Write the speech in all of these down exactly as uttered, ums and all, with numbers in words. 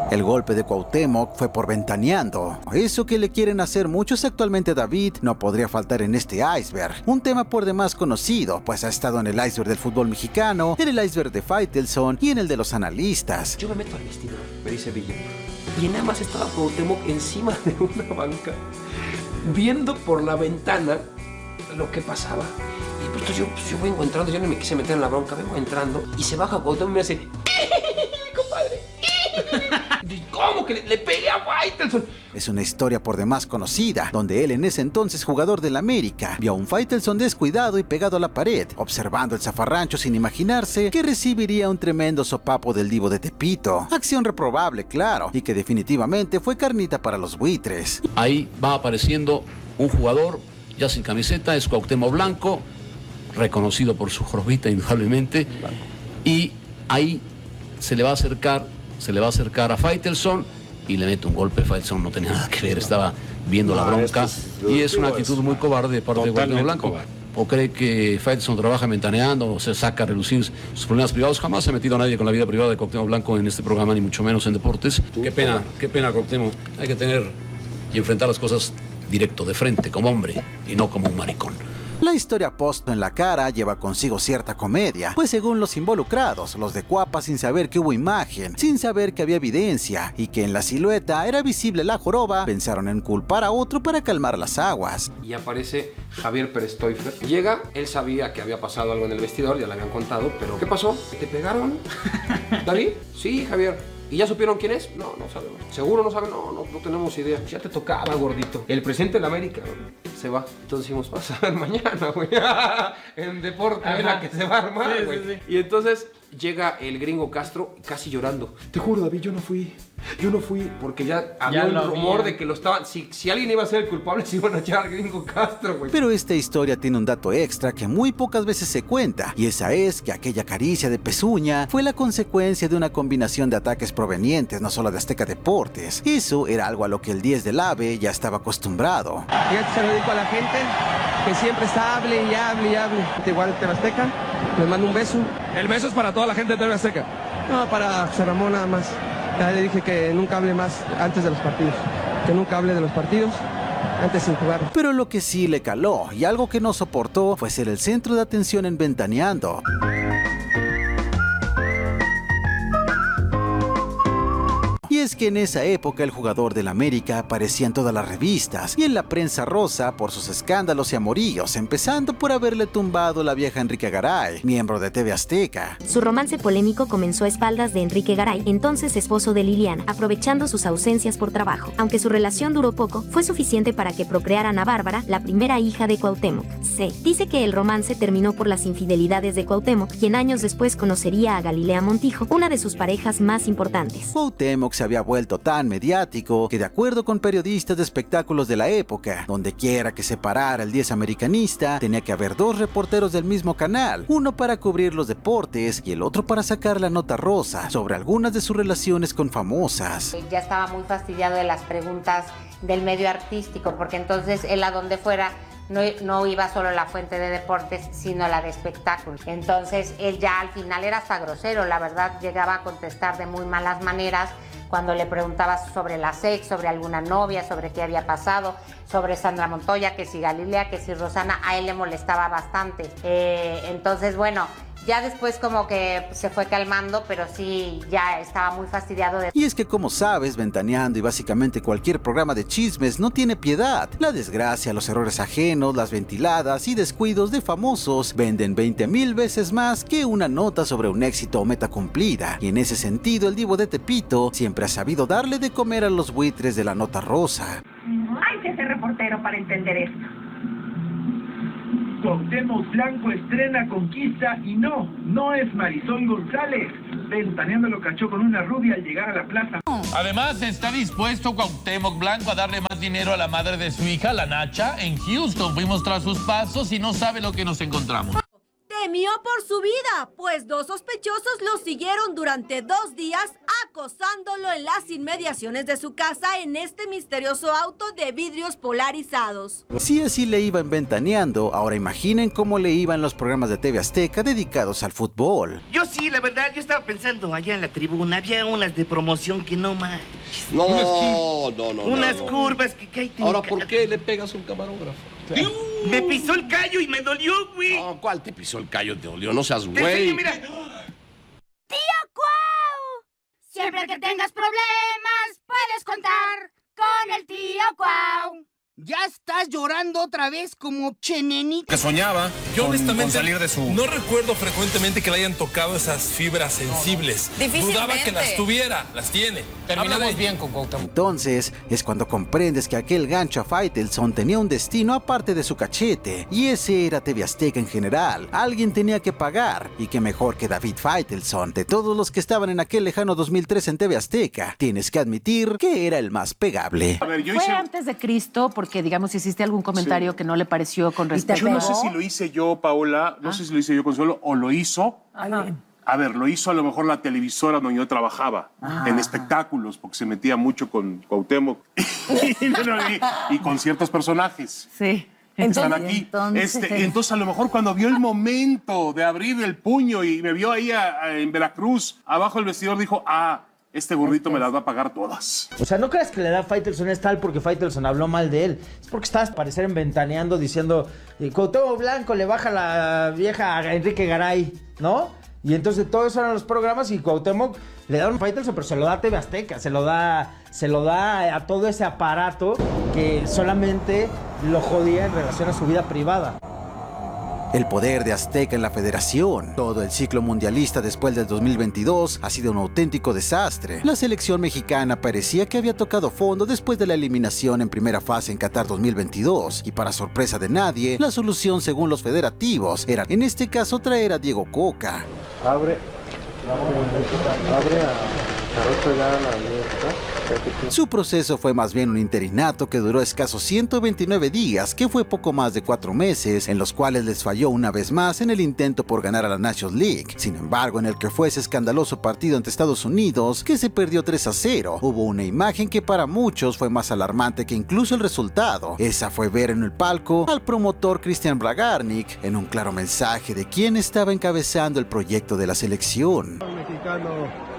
El golpe de Cuauhtémoc fue por ventaneando. Eso que le quieren hacer muchos actualmente a David no podría faltar en este iceberg. Un tema por demás conocido, pues ha estado en el iceberg del fútbol mexicano, en el iceberg de Faitelson y en el de los analistas. Yo me meto al vestidor, me dice Villa, y nada más estaba Cuauhtémoc encima de una banca, viendo por la ventana lo que pasaba. Y pues yo, pues yo vengo entrando, yo no me quise meter en la bronca, vengo entrando, y se baja Cuauhtémoc y me hace... compadre. ¿Cómo que le, le pegué a Faitelson? Es una historia por demás conocida, donde él, en ese entonces jugador del América, vio a un Faitelson descuidado y pegado a la pared, observando el zafarrancho sin imaginarse que recibiría un tremendo sopapo del Divo de Tepito. Acción reprobable, claro, y que definitivamente fue carnita para los buitres. Ahí va apareciendo un jugador ya sin camiseta, es Cuauhtémoc Blanco, reconocido por su jorbita indudablemente, y ahí se le va a acercar, se le va a acercar a Faitelson y le mete un golpe. Faitelson no tenía nada que ver, estaba viendo no, la bronca es es, y es una actitud muy cobarde de parte de Cuauhtémoc Blanco. Cobarde. O cree que Faitelson trabaja ventaneando o se saca a relucir sus problemas privados. Jamás se ha metido a nadie con la vida privada de Cuauhtémoc Blanco en este programa, ni mucho menos en deportes. Qué pena, qué pena, Cuauhtémoc. Hay que tener y enfrentar las cosas directo, de frente, como hombre y no como un maricón. La historia posto en la cara lleva consigo cierta comedia, pues según los involucrados, los de Cuapa, sin saber que hubo imagen, sin saber que había evidencia y que en la silueta era visible la joroba, pensaron en culpar a otro para calmar las aguas. Y aparece Javier Perestoifer. Llega, él sabía que había pasado algo en el vestidor, ya le habían contado, pero ¿qué pasó? ¿Te pegaron? ¿David? Sí, Javier. ¿Y ya supieron quién es? No, no sabemos. ¿Seguro no saben? No, no, no tenemos idea. Ya te tocaba, gordito. El presidente de la América se va. Entonces dijimos, vas a ver mañana, güey. En deporte es la que se va a armar, güey. Sí, sí, sí. Y entonces llega el gringo Castro casi llorando. Te juro, David, yo no fui. Yo no fui porque ya había ya un rumor vi. de que lo estaban... Si, si alguien iba a ser el culpable, se iban a echar al gringo Castro, güey. Pero esta historia tiene un dato extra que muy pocas veces se cuenta. Y esa es que aquella caricia de pezuña fue la consecuencia de una combinación de ataques provenientes no solo de Azteca Deportes. Eso era algo a lo que el diez del AVE ya estaba acostumbrado. Y se lo digo a la gente que siempre está hable y hable y hable. Igual T V Azteca, les mando un beso. El beso es para toda la gente de T V Azteca. No, para José Ramón nada más. Ya le dije que nunca hable más antes de los partidos. Que nunca hable de los partidos antes sin jugar. Pero lo que sí le caló y algo que no soportó fue ser el centro de atención en Ventaneando. Y es que en esa época el jugador del América aparecía en todas las revistas y en la prensa rosa por sus escándalos y amoríos, empezando por haberle tumbado la vieja Enrique Garay, miembro de T V Azteca. Su romance polémico comenzó a espaldas de Enrique Garay, entonces esposo de Liliana, aprovechando sus ausencias por trabajo. Aunque su relación duró poco, fue suficiente para que procrearan a Bárbara, la primera hija de Cuauhtémoc. Se dice que el romance terminó por las infidelidades de Cuauhtémoc, quien años después conocería a Galilea Montijo, una de sus parejas más importantes. Cuauhtémoc se había vuelto tan mediático que, de acuerdo con periodistas de espectáculos de la época, donde quiera que se parara el diez americanista, tenía que haber dos reporteros del mismo canal, uno para cubrir los deportes y el otro para sacar la nota rosa sobre algunas de sus relaciones con famosas. Ya estaba muy fastidiado de las preguntas del medio artístico, porque entonces él a donde fuera No, no iba solo la fuente de deportes, sino la de espectáculos. Entonces él ya al final era hasta grosero, la verdad, llegaba a contestar de muy malas maneras cuando le preguntabas sobre la sex, sobre alguna novia, sobre qué había pasado, sobre Sandra Montoya, que si Galilea, que si Rosana, a él le molestaba bastante. Eh, entonces, bueno, ya después como que se fue calmando, pero sí, ya estaba muy fastidiado de... Y es que, como sabes, Ventaneando y básicamente cualquier programa de chismes no tiene piedad. La desgracia, los errores ajenos, las ventiladas y descuidos de famosos venden veinte mil veces más que una nota sobre un éxito o meta cumplida. Y en ese sentido, el Divo de Tepito siempre ha sabido darle de comer a los buitres de la nota rosa. Hay que ser reportero para entender esto. Cuauhtémoc Blanco estrena Conquista y no, no es Marisol González. Ventaneando lo cachó con una rubia al llegar a la plaza. Además, está dispuesto Cuauhtémoc Blanco a darle más dinero a la madre de su hija, la Nacha, en Houston. Fuimos tras sus pasos y no sabe lo que nos encontramos. Temió por su vida, pues dos sospechosos lo siguieron durante dos días a acosándolo en las inmediaciones de su casa en este misterioso auto de vidrios polarizados. Si así le iban ventaneando, ahora imaginen cómo le iban los programas de T V Azteca dedicados al fútbol. Yo sí, la verdad, yo estaba pensando allá en la tribuna, había unas de promoción que no más. No, no, no, no. Unas no. curvas que caen. Ahora, ¿por qué le pegas a un camarógrafo? Me pisó el callo y me dolió, güey. No, ¿cuál te pisó el callo? Te dolió, no seas Te güey. enseño, mira. ¡Tío Cuau! Siempre que tengas problemas, puedes contar con el tío Cuau. Ya estás llorando otra vez como chenenito. Que soñaba Yo con, honestamente con salir de su... no recuerdo frecuentemente que le hayan tocado esas fibras sensibles. Dudaba que las tuviera, las tiene. Terminamos bien con Cuauhtémoc. Entonces es cuando comprendes que aquel gancho a Faitelson tenía un destino aparte de su cachete, y ese era T V Azteca en general. Alguien tenía que pagar, y qué mejor que David Faitelson. De todos los que estaban en aquel lejano dos mil tres en T V Azteca, tienes que admitir que era el más pegable. A ver, yo hice... Fue antes de Cristo, porque digamos hiciste algún comentario sí. que no le pareció con respecto. Yo no sé si lo hice yo, Paola, no ah. sé si lo hice yo, Consuelo, o lo hizo. Ajá. A ver, lo hizo a lo mejor la televisora donde yo trabajaba, ah. en espectáculos, porque se metía mucho con Cuauhtémoc y, y con ciertos personajes. Sí. Que están aquí. Entonces... Este, entonces, a lo mejor cuando vio el momento de abrir el puño y me vio ahí a, a, en Veracruz, abajo del vestidor, dijo, ah, este gordito me las va a pagar todas. O sea, no creas que le da Faitelson es tal porque Faitelson habló mal de él. Es porque estabas parecer en ventaneando diciendo, Cuauhtémoc Blanco le baja la vieja a Enrique Garay, ¿no? Y entonces todos eran los programas y Cuauhtémoc le da un Faitelson, pero se lo da a T V Azteca, se lo da, se lo da a todo ese aparato que solamente lo jodía en relación a su vida privada. El poder de Azteca en la federación. Todo el ciclo mundialista después del dos mil veintidós ha sido un auténtico desastre. La selección mexicana parecía que había tocado fondo después de la eliminación en primera fase en Qatar dos mil veintidós. Y para sorpresa de nadie, la solución según los federativos era, en este caso, traer a Diego Coca. Abre, abre a, a la Su proceso fue más bien un interinato que duró escasos ciento veintinueve días, que fue poco más de cuatro meses, en los cuales les falló una vez más en el intento por ganar a la Nations League. Sin embargo, en el que fue ese escandaloso partido ante Estados Unidos, que se perdió tres a cero, hubo una imagen que para muchos fue más alarmante que incluso el resultado. Esa fue ver en el palco al promotor Christian Bragarnik en un claro mensaje de quién estaba encabezando el proyecto de la selección. Mexicano,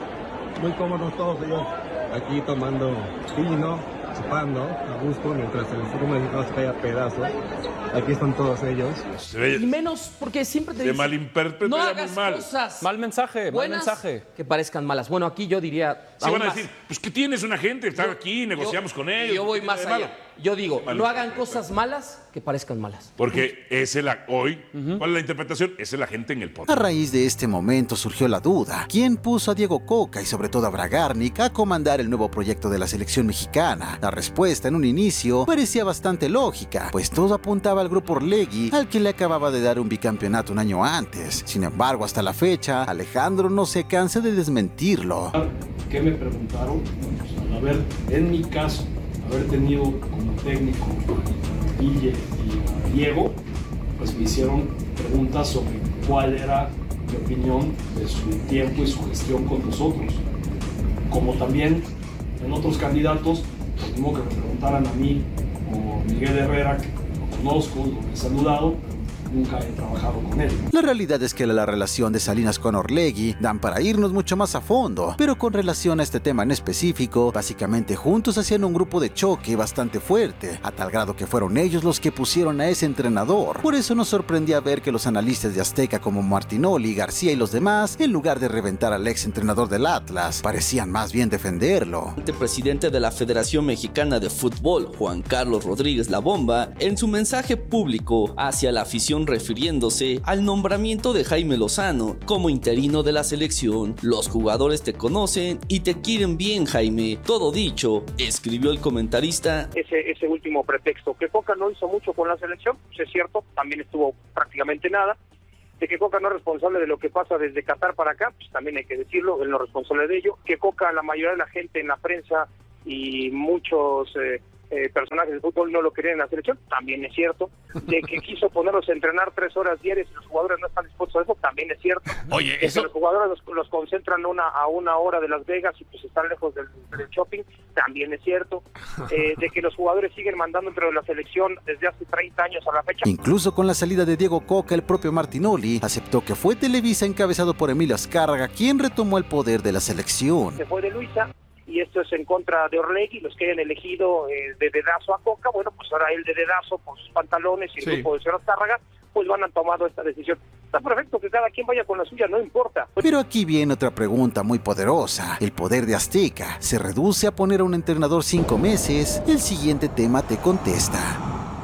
muy cómodos todos ellos. Aquí tomando vino, chupando a gusto, mientras el fútbol mexicano se cae a pedazos. Aquí están todos ellos. Y menos porque siempre te dicen... De malinterpreta no ya hagas muy mal. cosas Mal mensaje, mal mensaje. que parezcan malas. Bueno, aquí yo diría... Se van a más. decir, pues ¿qué tienes una gente? Está aquí, negociamos yo, con ellos. Yo voy más allá. Yo digo, no hagan cosas malas que parezcan malas. Porque es el hoy, uh-huh. ¿cuál es la interpretación? Es el agente en el poder. A raíz de este momento surgió la duda. ¿Quién puso a Diego Coca y sobre todo a Bragarnik a comandar el nuevo proyecto de la selección mexicana? La respuesta en un inicio parecía bastante lógica, pues todo apuntaba al grupo Orlegui, al que le acababa de dar un bicampeonato un año antes. Sin embargo, hasta la fecha, Alejandro no se cansa de desmentirlo. ¿Qué me preguntaron? Pues, al haber, en mi caso, haber tenido como técnico a Guille y a Diego, pues me hicieron preguntas sobre cuál era mi opinión de su tiempo y su gestión con nosotros. Como también en otros candidatos, lo mismo que me preguntaran a mí o Miguel Herrera, que lo conozco, lo he saludado, nunca he trabajado con él. La realidad es que la relación de Salinas con Orlegui dan para irnos mucho más a fondo, pero con relación a este tema en específico, básicamente juntos hacían un grupo de choque bastante fuerte, a tal grado que fueron ellos los que pusieron a ese entrenador. Por eso nos sorprendía ver que los analistas de Azteca como Martinoli, García y los demás, en lugar de reventar al ex entrenador del Atlas, parecían más bien defenderlo. El presidente de la Federación Mexicana de Fútbol, Juan Carlos Rodríguez La Bomba, en su mensaje público hacia la afición refiriéndose al nombramiento de Jaime Lozano como interino de la selección. Los jugadores te conocen y te quieren bien, Jaime. Todo dicho, escribió el comentarista. Ese, ese último pretexto, que Coca no hizo mucho con la selección, pues es cierto, también estuvo prácticamente nada. De que Coca no es responsable de lo que pasa desde Qatar para acá, pues también hay que decirlo, él no es responsable de ello. Que Coca, la mayoría de la gente en la prensa y muchos... Eh, eh, personajes del fútbol no lo querían en la selección, también es cierto. De que quiso ponerlos a entrenar tres horas diarias y los jugadores no están dispuestos a eso, también es cierto. Oye, de eso... que los jugadores los, los concentran una, a una hora de Las Vegas y pues están lejos del, del shopping, también es cierto. Eh, de que los jugadores siguen mandando entre la selección desde hace treinta años a la fecha. Incluso con la salida de Diego Coca, el propio Martinoli aceptó que fue Televisa encabezado por Emilio Azcárraga quien retomó el poder de la selección. Se fue de Luisa y esto es en contra de Orlegui, los que hayan elegido eh, de dedazo a Coca, bueno, pues ahora él de dedazo por sus pantalones y el Sí. grupo del señor Azcárraga, pues van a tomado esta decisión. Está perfecto que cada quien vaya con la suya, no importa. Pero aquí viene otra pregunta muy poderosa. ¿El poder de Azteca se reduce a poner a un entrenador cinco meses? El siguiente tema te contesta.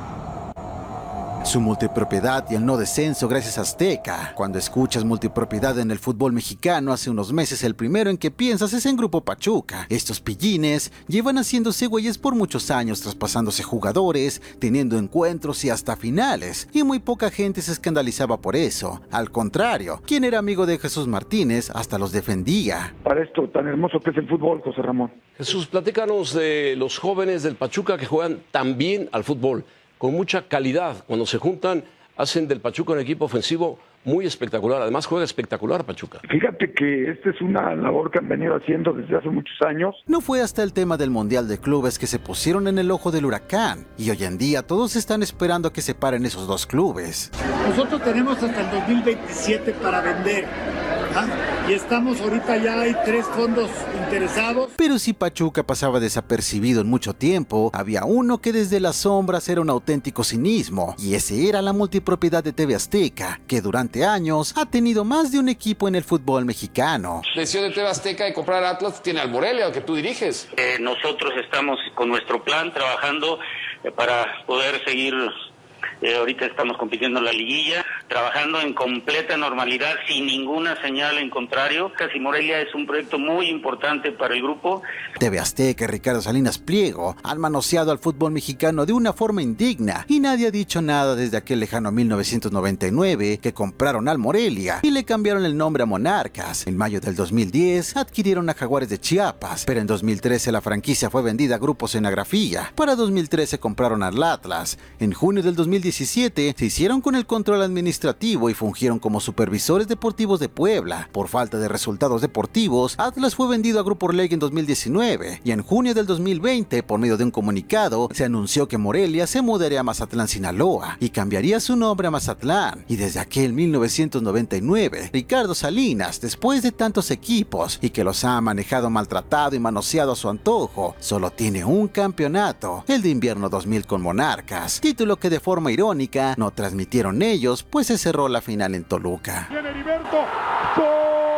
Su multipropiedad y el no descenso gracias a Azteca. Cuando escuchas multipropiedad en el fútbol mexicano, hace unos meses el primero en que piensas es en Grupo Pachuca. Estos pillines llevan haciéndose güeyes por muchos años, traspasándose jugadores, teniendo encuentros y hasta finales. Y muy poca gente se escandalizaba por eso. Al contrario, quien era amigo de Jesús Martínez hasta los defendía. Para esto tan hermoso que es el fútbol, José Ramón. Jesús, platícanos de los jóvenes del Pachuca que juegan tan bien al fútbol, con mucha calidad. Cuando se juntan, hacen del Pachuca un equipo ofensivo muy espectacular. Además, juega espectacular Pachuca. Fíjate que esta es una labor que han venido haciendo desde hace muchos años. No fue hasta el tema del Mundial de Clubes que se pusieron en el ojo del huracán. Y hoy en día todos están esperando a que se paren esos dos clubes. Nosotros tenemos hasta el dos mil veintisiete para vender. ¿Ah? Y estamos ahorita, ya hay tres fondos interesados. Pero si Pachuca pasaba desapercibido en mucho tiempo, había uno que desde las sombras era un auténtico cinismo, y ese era la multipropiedad de T V Azteca, que durante años ha tenido más de un equipo en el fútbol mexicano. La decisión de T V Azteca de comprar Atlas tiene al Morelia, que tú diriges. Eh, nosotros estamos con nuestro plan trabajando eh, para poder seguir. Eh, ahorita estamos compitiendo en la liguilla, trabajando en completa normalidad, sin ninguna señal en contrario. Casi Morelia es un proyecto muy importante para el grupo. T V Azteca y Ricardo Salinas Pliego han manoseado al fútbol mexicano de una forma indigna y nadie ha dicho nada desde aquel lejano mil novecientos noventa y nueve que compraron al Morelia y le cambiaron el nombre a Monarcas. En mayo del dos mil diez adquirieron a Jaguares de Chiapas, pero en dos mil trece la franquicia fue vendida a Grupo Scenagrafía. Para dos mil trece compraron al Atlas. En junio del dos mil diecisiete se hicieron con el control administrativo y fungieron como supervisores deportivos de Puebla. Por falta de resultados deportivos, Atlas fue vendido a Grupo Orlegui en dos mil diecinueve y en junio del dos mil veinte, por medio de un comunicado, se anunció que Morelia se mudaría a Mazatlán, Sinaloa y cambiaría su nombre a Mazatlán. Y desde aquel mil novecientos noventa y nueve, Ricardo Salinas, después de tantos equipos y que los ha manejado maltratado y manoseado a su antojo, solo tiene un campeonato, el de invierno dos mil con Monarcas, título que de forma irónica no transmitieron ellos, pues se cerró la final en Toluca. Viene Heriberto, ¡gol!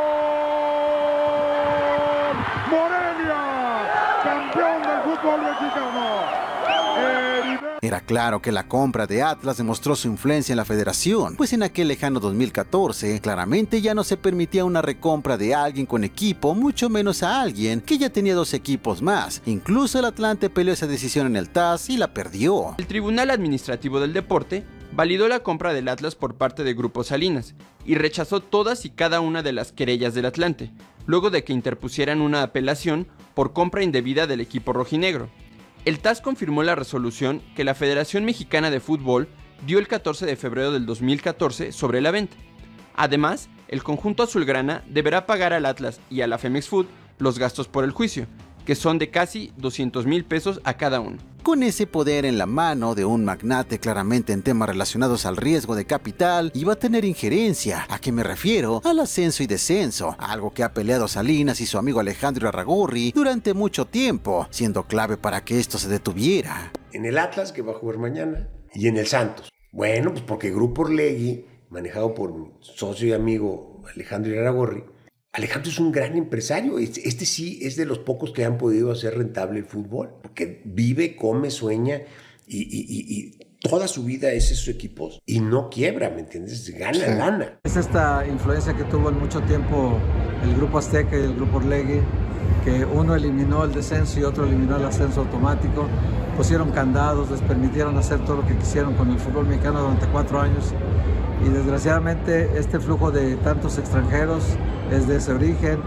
¡Morelia! ¡Campeón del fútbol mexicano! Heriberto. Era claro que la compra de Atlas demostró su influencia en la federación, pues en aquel lejano dos mil catorce, claramente ya no se permitía una recompra de alguien con equipo, mucho menos a alguien que ya tenía dos equipos más. Incluso el Atlante peleó esa decisión en el T A S y la perdió. El Tribunal Administrativo del Deporte validó la compra del Atlas por parte de Grupo Salinas y rechazó todas y cada una de las querellas del Atlante, luego de que interpusieran una apelación por compra indebida del equipo rojinegro. El T A S confirmó la resolución que la Federación Mexicana de Fútbol dio el catorce de febrero del dos mil catorce sobre la venta. Además, el conjunto azulgrana deberá pagar al Atlas y a la Femex Food los gastos por el juicio, que son de casi doscientos mil pesos a cada uno. Con ese poder en la mano de un magnate claramente en temas relacionados al riesgo de capital, iba a tener injerencia. ¿A qué me refiero? Al ascenso y descenso, algo que ha peleado Salinas y su amigo Alejandro Irarrágorri durante mucho tiempo, siendo clave para que esto se detuviera. En el Atlas, que va a jugar mañana, y en el Santos. Bueno, pues porque Grupo Orlegui, manejado por mi socio y amigo Alejandro Irarrágorri, Alejandro es un gran empresario. Este sí es de los pocos que han podido hacer rentable el fútbol, porque vive, come, sueña y, y, y, y toda su vida es esos equipos y no quiebra, ¿me entiendes? Gana, sí. gana. Es esta influencia que tuvo en mucho tiempo el Grupo Azteca y el Grupo Orlegui, que uno eliminó el descenso y otro eliminó el ascenso automático, pusieron candados, les permitieron hacer todo lo que quisieron con el fútbol mexicano durante cuatro años. Y desgraciadamente este flujo de tantos extranjeros es de ese origen.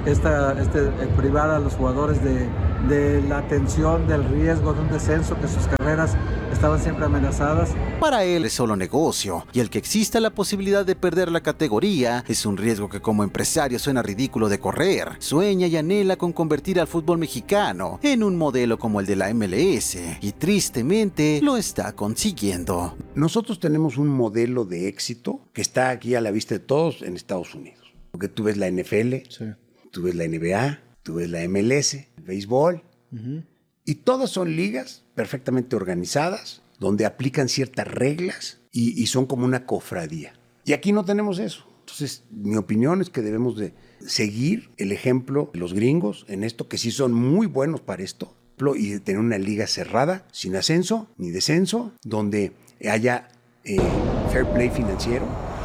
esta, este, eh, privar a los jugadores de, de la atención, del riesgo de un descenso, que sus carreras estaban siempre amenazadas. Para él es solo negocio, y el que exista la posibilidad de perder la categoría es un riesgo que como empresario suena ridículo de correr. Sueña y anhela con convertir al fútbol mexicano en un modelo como el de la M L S, y tristemente lo está consiguiendo. Nosotros tenemos un modelo de éxito que está aquí a la vista de todos en Estados Unidos. Porque tú ves la N F L, sí. Tú ves la N B A, tú ves la M L S, el béisbol, uh-huh. Y todas son ligas perfectamente organizadas, donde aplican ciertas reglas y, y son como una cofradía. Y aquí no tenemos eso. Entonces, mi opinión es que debemos de seguir el ejemplo de los gringos en esto, que sí son muy buenos para esto, y de tener una liga cerrada, sin ascenso ni descenso, donde haya eh, fair play financiero.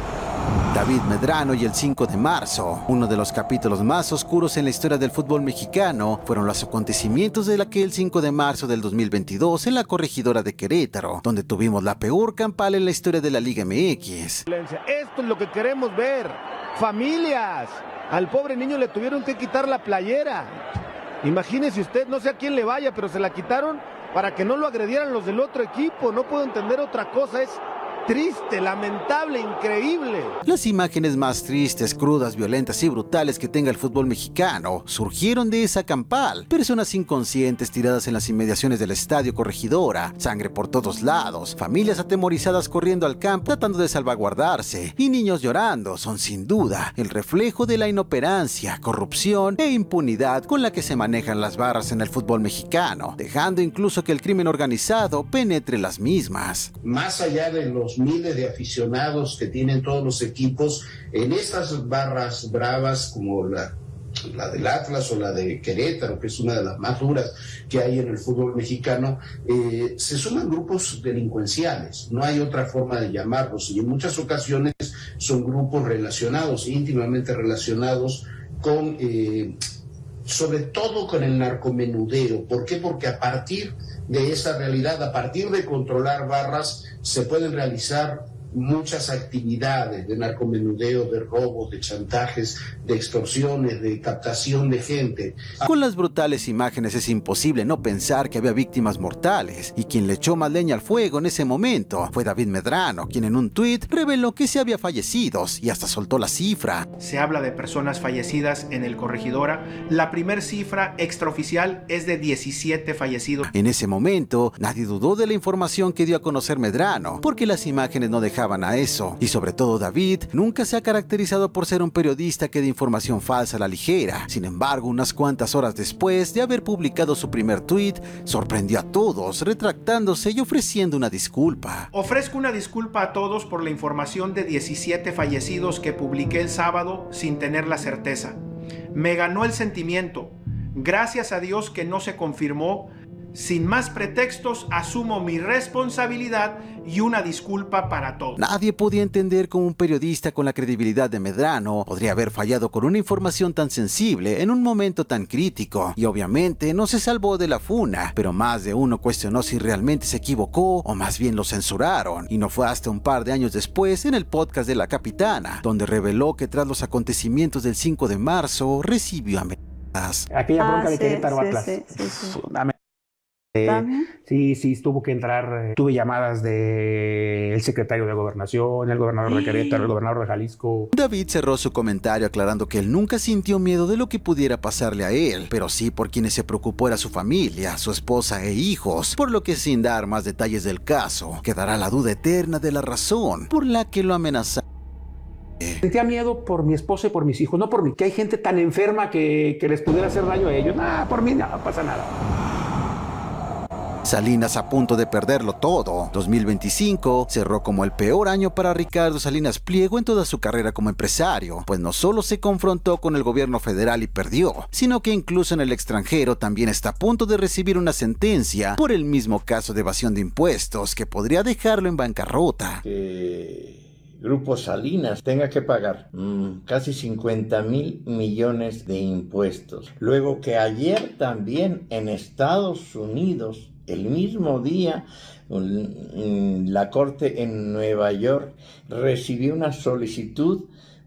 David Medrano y el cinco de marzo, uno de los capítulos más oscuros en la historia del fútbol mexicano, fueron los acontecimientos de aquel cinco de marzo del dos mil veintidós en la corregidora de Querétaro, donde tuvimos la peor campal en la historia de la Liga M X. Esto es lo que queremos ver, familias. Al pobre niño le tuvieron que quitar la playera. Imagínese usted, no sé a quién le vaya, pero se la quitaron para que no lo agredieran los del otro equipo. No puedo entender otra cosa, es triste, lamentable, increíble. Las imágenes más tristes, crudas, violentas y brutales que tenga el fútbol mexicano surgieron de esa campal. Personas inconscientes tiradas en las inmediaciones del estadio Corregidora, sangre por todos lados, familias atemorizadas corriendo al campo tratando de salvaguardarse y niños llorando son sin duda el reflejo de la inoperancia, corrupción e impunidad con la que se manejan las barras en el fútbol mexicano, dejando incluso que el crimen organizado penetre las mismas. Más allá de los miles de aficionados que tienen todos los equipos, en estas barras bravas como la, la del Atlas o la de Querétaro, que es una de las más duras que hay en el fútbol mexicano, eh, se suman grupos delincuenciales, no hay otra forma de llamarlos, y en muchas ocasiones son grupos relacionados, íntimamente relacionados con, eh, sobre todo con el narcomenudeo. ¿Por qué? Porque a partir de esa realidad, a partir de controlar barras, se pueden realizar muchas actividades de narcomenudeo, de robos, de chantajes, de extorsiones, de captación de gente. Con las brutales imágenes es imposible no pensar que había víctimas mortales, y quien le echó más leña al fuego en ese momento fue David Medrano, quien en un tuit reveló que sí había fallecidos y hasta soltó la cifra. Se habla de personas fallecidas en el Corregidora. La primer cifra extraoficial es de diecisiete fallecidos. En ese momento, nadie dudó de la información que dio a conocer Medrano, porque las imágenes no dejaban a eso, y sobre todo David nunca se ha caracterizado por ser un periodista que dé información falsa a la ligera. Sin embargo, unas cuantas horas después de haber publicado su primer tuit, sorprendió a todos retractándose y ofreciendo una disculpa. Ofrezco una disculpa a todos por la información de diecisiete fallecidos que publiqué el sábado sin tener la certeza. Me ganó el sentimiento. Gracias a Dios que no se confirmó. Sin más pretextos, asumo mi responsabilidad y una disculpa para todos. Nadie podía entender cómo un periodista con la credibilidad de Medrano podría haber fallado con una información tan sensible en un momento tan crítico. Y obviamente no se salvó de la funa, pero más de uno cuestionó si realmente se equivocó o más bien lo censuraron. Y no fue hasta un par de años después en el podcast de La Capitana, donde reveló que tras los acontecimientos del cinco de marzo recibió amenazas. Aquella bronca ah, de sí, Querétaro sí, Atlas. Sí, sí, sí. Eh, sí, sí, tuvo que entrar. Eh, tuve llamadas del secretario de Gobernación, el gobernador de Querétaro, el gobernador de Jalisco. David cerró su comentario aclarando que él nunca sintió miedo de lo que pudiera pasarle a él, pero sí por quienes se preocupó era su familia, su esposa e hijos, por lo que sin dar más detalles del caso, quedará la duda eterna de la razón por la que lo amenazaron. Sentía miedo por mi esposa y por mis hijos, no por mí, que hay gente tan enferma que, que les pudiera hacer daño a ellos. Nada, por mí no pasa nada. Salinas a punto de perderlo todo. dos mil veinticinco cerró como el peor año para Ricardo Salinas Pliego en toda su carrera como empresario, pues no solo se confrontó con el gobierno federal y perdió, sino que incluso en el extranjero también está a punto de recibir una sentencia por el mismo caso de evasión de impuestos que podría dejarlo en bancarrota. Que Grupo Salinas tenga que pagar mmm, casi cincuenta mil millones de impuestos. Luego que ayer también en Estados Unidos, el mismo día, la Corte en Nueva York recibió una solicitud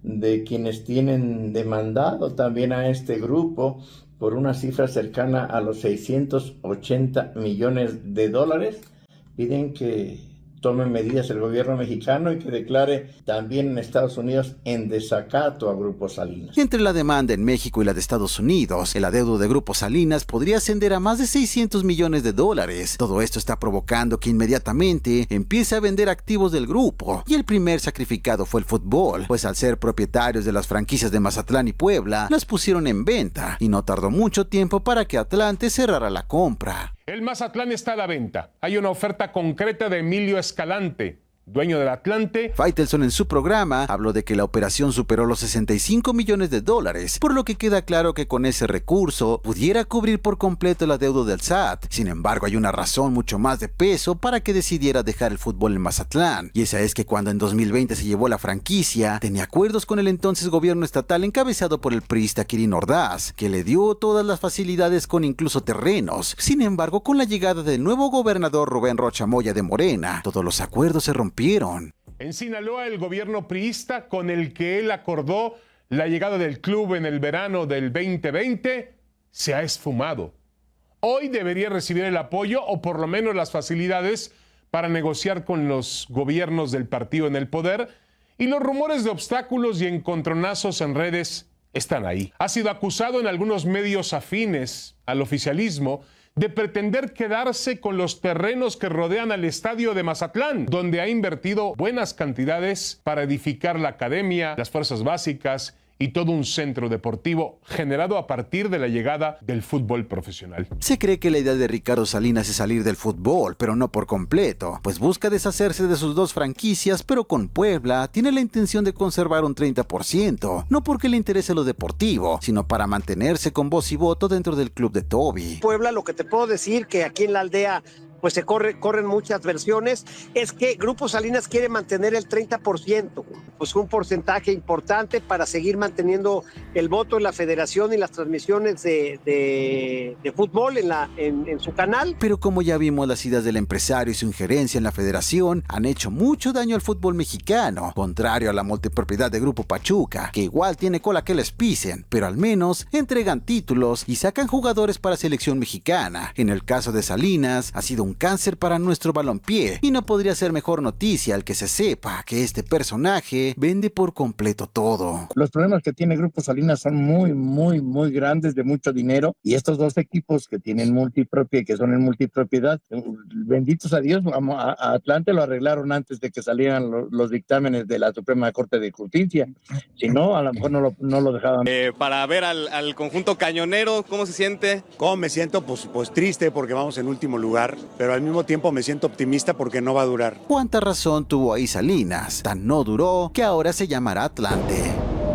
de quienes tienen demandado también a este grupo por una cifra cercana a los seiscientos ochenta millones de dólares. Piden que tome medidas el gobierno mexicano y que declare también en Estados Unidos en desacato a Grupo Salinas. Entre la demanda en México y la de Estados Unidos, el adeudo de Grupo Salinas podría ascender a más de seiscientos millones de dólares. Todo esto está provocando que inmediatamente empiece a vender activos del grupo. Y el primer sacrificado fue el fútbol, pues al ser propietarios de las franquicias de Mazatlán y Puebla, las pusieron en venta y no tardó mucho tiempo para que Atlante cerrara la compra. El Mazatlán está a la venta. Hay una oferta concreta de Emilio Escalante, dueño del Atlante. Faitelson en su programa habló de que la operación superó los sesenta y cinco millones de dólares, por lo que queda claro que con ese recurso pudiera cubrir por completo el adeudo del S A T. Sin embargo, hay una razón mucho más de peso para que decidiera dejar el fútbol en Mazatlán, y esa es que cuando en dos mil veinte se llevó la franquicia, tenía acuerdos con el entonces gobierno estatal encabezado por el priista Quirino Ordaz, que le dio todas las facilidades con incluso terrenos. Sin embargo, con la llegada del nuevo gobernador Rubén Rocha Moya de Morena, todos los acuerdos se rompieron. En Sinaloa, el gobierno priista con el que él acordó la llegada del club en el verano del veinte veinte se ha esfumado. Hoy debería recibir el apoyo o por lo menos las facilidades para negociar con los gobiernos del partido en el poder, y los rumores de obstáculos y encontronazos en redes están ahí. Ha sido acusado en algunos medios afines al oficialismo de pretender quedarse con los terrenos que rodean al estadio de Mazatlán, donde ha invertido buenas cantidades para edificar la academia, las fuerzas básicas y todo un centro deportivo generado a partir de la llegada del fútbol profesional. Se cree que la idea de Ricardo Salinas es salir del fútbol, pero no por completo, pues busca deshacerse de sus dos franquicias, pero con Puebla tiene la intención de conservar un treinta por ciento, no porque le interese lo deportivo, sino para mantenerse con voz y voto dentro del club de Toby. Puebla, lo que te puedo decir que aquí en la aldea pues se corre, corren muchas versiones, es que Grupo Salinas quiere mantener el treinta por ciento, pues un porcentaje importante para seguir manteniendo el voto en la federación y las transmisiones de, de, de fútbol en, la, en, en su canal. Pero como ya vimos, las ideas del empresario y su injerencia en la federación han hecho mucho daño al fútbol mexicano, contrario a la multipropiedad de Grupo Pachuca, que igual tiene cola que les pisen, pero al menos entregan títulos y sacan jugadores para selección mexicana. En el caso de Salinas, ha sido un cáncer para nuestro balompié, y no podría ser mejor noticia al que se sepa que este personaje vende por completo todo. Los problemas que tiene Grupo Salinas son muy, muy, muy grandes, de mucho dinero, y estos dos equipos que tienen multipropiedad, que son en multipropiedad, benditos a Dios, a, a Atlante lo arreglaron antes de que salieran lo, los dictámenes de la Suprema Corte de Justicia, si no, a lo mejor no lo, no lo dejaban. Eh, para ver al, al conjunto cañonero, ¿cómo se siente? ¿Cómo me siento? Pues, pues triste porque vamos en último lugar, pero al mismo tiempo me siento optimista porque no va a durar. ¿Cuánta razón tuvo ahí Salinas? Tan no duró que ahora se llamará Atlante.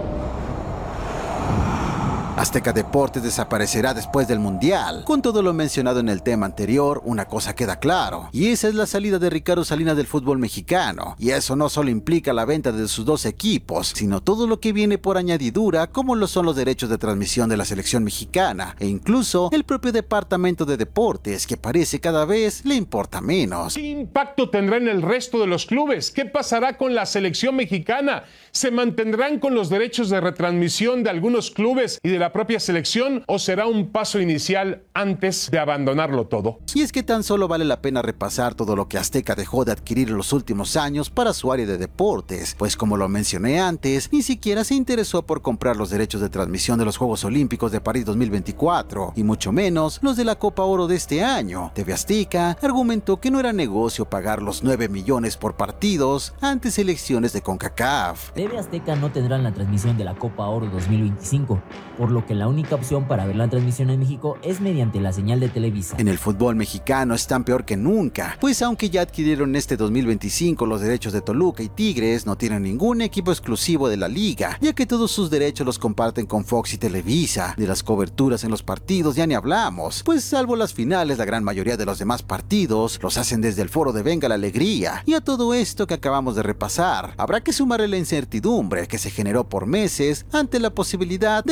Azteca Deportes desaparecerá después del Mundial. Con todo lo mencionado en el tema anterior, una cosa queda claro, y esa es la salida de Ricardo Salinas del fútbol mexicano. Y eso no solo implica la venta de sus dos equipos, sino todo lo que viene por añadidura, como lo son los derechos de transmisión de la selección mexicana, e incluso el propio departamento de deportes, que parece cada vez le importa menos. ¿Qué impacto tendrá en el resto de los clubes? ¿Qué pasará con la selección mexicana? ¿Se mantendrán con los derechos de retransmisión de algunos clubes y de la propia selección, o será un paso inicial antes de abandonarlo todo? Y es que tan solo vale la pena repasar todo lo que Azteca dejó de adquirir en los últimos años para su área de deportes, pues como lo mencioné antes, ni siquiera se interesó por comprar los derechos de transmisión de los Juegos Olímpicos de París dos mil veinticuatro, y mucho menos los de la Copa Oro de este año. T V Azteca argumentó que no era negocio pagar los nueve millones por partidos ante selecciones de CONCACAF. T V Azteca no tendrá la transmisión de la Copa Oro dos mil veinticinco, por lo que la única opción para ver la transmisión en México es mediante la señal de Televisa. En el fútbol mexicano están peor que nunca, pues aunque ya adquirieron este dos mil veinticinco los derechos de Toluca y Tigres, no tienen ningún equipo exclusivo de la liga, ya que todos sus derechos los comparten con Fox y Televisa. De las coberturas en los partidos ya ni hablamos, pues salvo las finales, la gran mayoría de los demás partidos los hacen desde el foro de Venga la Alegría. Y a todo esto que acabamos de repasar, habrá que sumarle la incertidumbre que se generó por meses ante la posibilidad de que no adquieran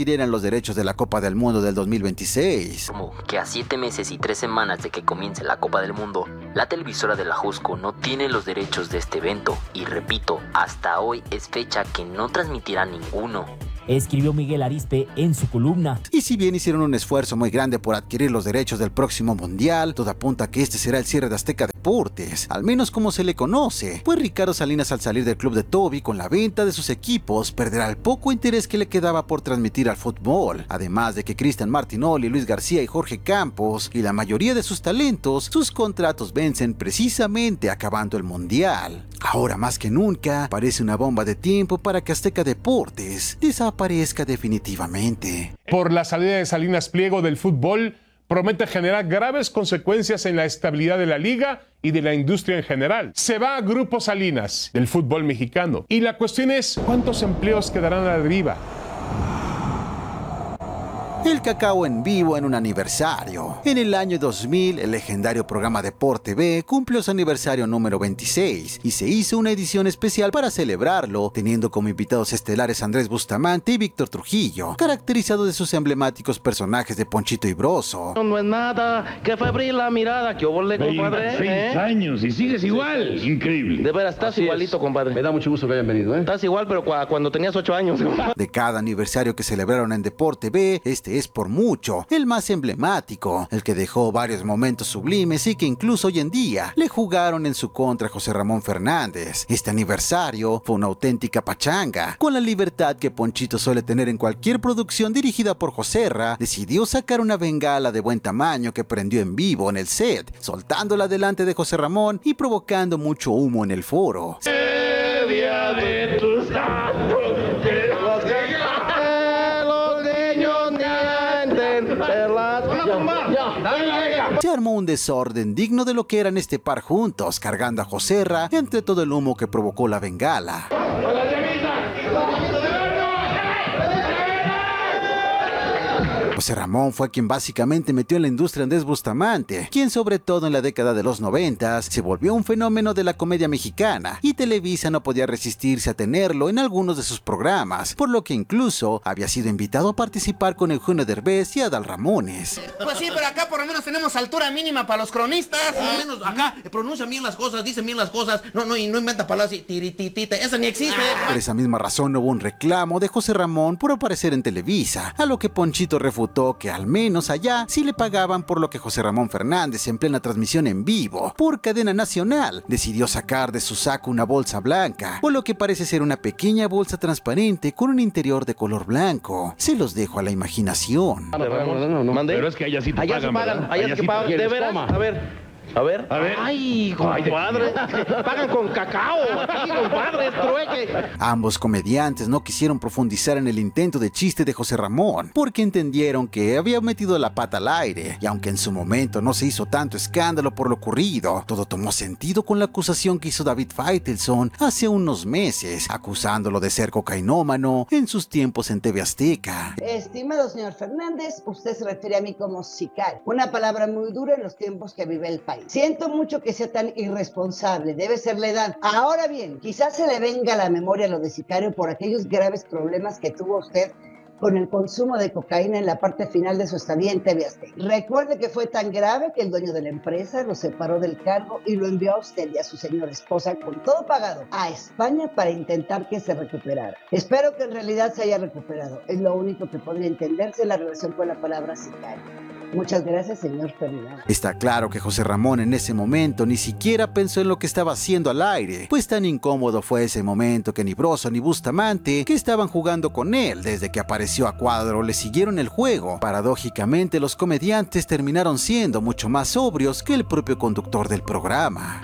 adquirieran los derechos de la Copa del Mundo del dos mil veintiséis. Como que a siete meses y tres semanas de que comience la Copa del Mundo, la televisora de la Jusco no tiene los derechos de este evento y repito, hasta hoy es fecha que no transmitirá ninguno, escribió Miguel Arizpe en su columna. Y si bien hicieron un esfuerzo muy grande por adquirir los derechos del próximo mundial, todo apunta a que este será el cierre de Azteca Deportes, al menos como se le conoce, pues Ricardo Salinas, al salir del club de Toby con la venta de sus equipos, perderá el poco interés que le quedaba por transmitir al fútbol, además de que Cristian Martinoli, Luis García y Jorge Campos y la mayoría de sus talentos, sus contratos vencen precisamente acabando el mundial. Ahora más que nunca, parece una bomba de tiempo para que Azteca Deportes desaparezca definitivamente. Por la salida de Salinas Pliego del fútbol, promete generar graves consecuencias en la estabilidad de la liga y de la industria en general. Se va a Grupo Salinas del fútbol mexicano. Y la cuestión es, ¿cuántos empleos quedarán a la deriva? El cacao en vivo en un aniversario. En el año dos mil, el legendario programa Deporte B cumplió su aniversario número veintiséis y se hizo una edición especial para celebrarlo, teniendo como invitados estelares a Andrés Bustamante y Víctor Trujillo, caracterizado de sus emblemáticos personajes de Ponchito y Broso. No es nada, que febril la mirada, que hubo, compadre. veintiséis ¿eh? años y sigues igual, increíble. De veras, estás Así igualito, es. compadre. Me da mucho gusto que hayan venido, ¿eh? Estás igual, pero cu cuando tenías ocho años. De cada aniversario que celebraron en Deporte B, este es por mucho el más emblemático, el que dejó varios momentos sublimes y que incluso hoy en día le jugaron en su contra a José Ramón Fernández. Este aniversario fue una auténtica pachanga. Con la libertad que Ponchito suele tener en cualquier producción dirigida por Joserra, decidió sacar una bengala de buen tamaño que prendió en vivo en el set, soltándola delante de José Ramón y provocando mucho humo en el foro. De tus Se armó un desorden digno de lo que eran este par juntos, cargando a Joserra entre todo el humo que provocó la bengala. José Ramón fue quien básicamente metió en la industria a Andrés Bustamante, quien sobre todo en la década de los noventas se volvió un fenómeno de la comedia mexicana y Televisa no podía resistirse a tenerlo en algunos de sus programas, por lo que incluso había sido invitado a participar con Eugenio Derbez y Adal Ramones. Pues sí, pero acá por lo menos tenemos altura mínima para los cronistas. Por lo menos acá pronuncian bien las cosas, dicen bien las cosas, no, no, y no inventa palabras y tirititita, esa ni existe. Por esa misma razón hubo un reclamo de José Ramón por aparecer en Televisa, a lo que Ponchito refutó que al menos allá sí le pagaban por lo que José Ramón Fernández, en plena transmisión en vivo por cadena nacional, decidió sacar de su saco una bolsa blanca, por lo que parece ser una pequeña bolsa transparente con un interior de color blanco. Se los dejo a la imaginación. No, no, no, pero es que allá sí te allá pagan, sí pagan, allá, allá sí pagan, ¿de veras? A ver. A ver. A ver. Ay, compadre. Pagan con cacao. Aquí, compadre, es trueque. Ambos comediantes no quisieron profundizar en el intento de chiste de José Ramón, porque entendieron que había metido la pata al aire, y aunque en su momento no se hizo tanto escándalo por lo ocurrido, todo tomó sentido con la acusación que hizo David Faitelson hace unos meses, acusándolo de ser cocainómano en sus tiempos en T V Azteca. Estimado señor Fernández, usted se refiere a mí como sicario, una palabra muy dura en los tiempos que vive el país. Siento mucho que sea tan irresponsable, debe ser la edad. Ahora bien, quizás se le venga a la memoria lo de sicario por aquellos graves problemas que tuvo usted con el consumo de cocaína en la parte final de su estadía en T V Azteca. Recuerde que fue tan grave que el dueño de la empresa lo separó del cargo y lo envió a usted y a su señora esposa con todo pagado a España para intentar que se recuperara. Espero que en realidad se haya recuperado. Es lo único que podría entenderse en la relación con la palabra sicario. Muchas gracias, señor Fernández. Está claro que José Ramón en ese momento ni siquiera pensó en lo que estaba haciendo al aire, pues tan incómodo fue ese momento que ni Broso ni Bustamante, que estaban jugando con él desde que apareció a cuadro, le siguieron el juego. Paradójicamente, los comediantes terminaron siendo mucho más sobrios que el propio conductor del programa.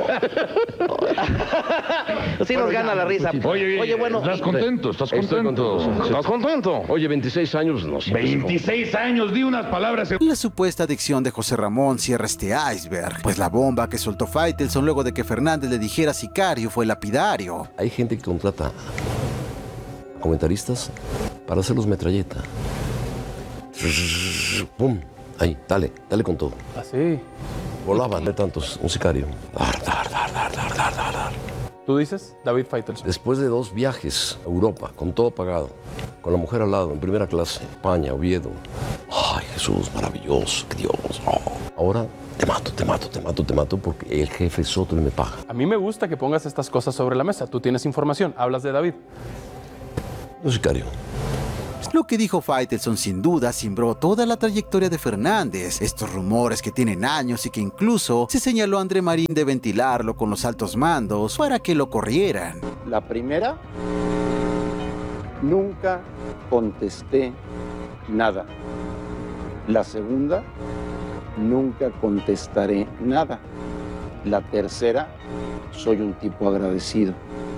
Sí nos gana la risa. Oye, Oye, bueno. ¿Estás contento? ¿Estás contento? ¿Estás contento? Oye, veintiséis años, no sé. veintiséis años, di unas palabras. La supuesta adicción de José Ramón cierra este iceberg, pues la bomba que soltó Faitelson luego de que Fernández le dijera sicario fue lapidario. Hay gente que contrata comentaristas para hacerlos metralleta. ¡Pum! Ahí, dale, dale con todo. ¿Así? Volaban de tantos, un sicario. Dar, dar, dar, dar, dar, dar, dar. ¿Tú dices, David Faitelson? Después de dos viajes a Europa, con todo pagado, con la mujer al lado, en primera clase, España, Oviedo. Ay, Jesús, maravilloso, Dios. Oh. Ahora te mato, te mato, te mato, te mato, porque el jefe es otro y me paga. A mí me gusta que pongas estas cosas sobre la mesa. Tú tienes información, hablas de David. No, sicario. Lo que dijo Faitelson sin duda cimbró toda la trayectoria de Fernández. Estos rumores que tienen años y que incluso se señaló a André Marín de ventilarlo con los altos mandos para que lo corrieran. La primera, nunca contesté nada. La segunda, nunca contestaré nada. La tercera, soy un tipo agradecido.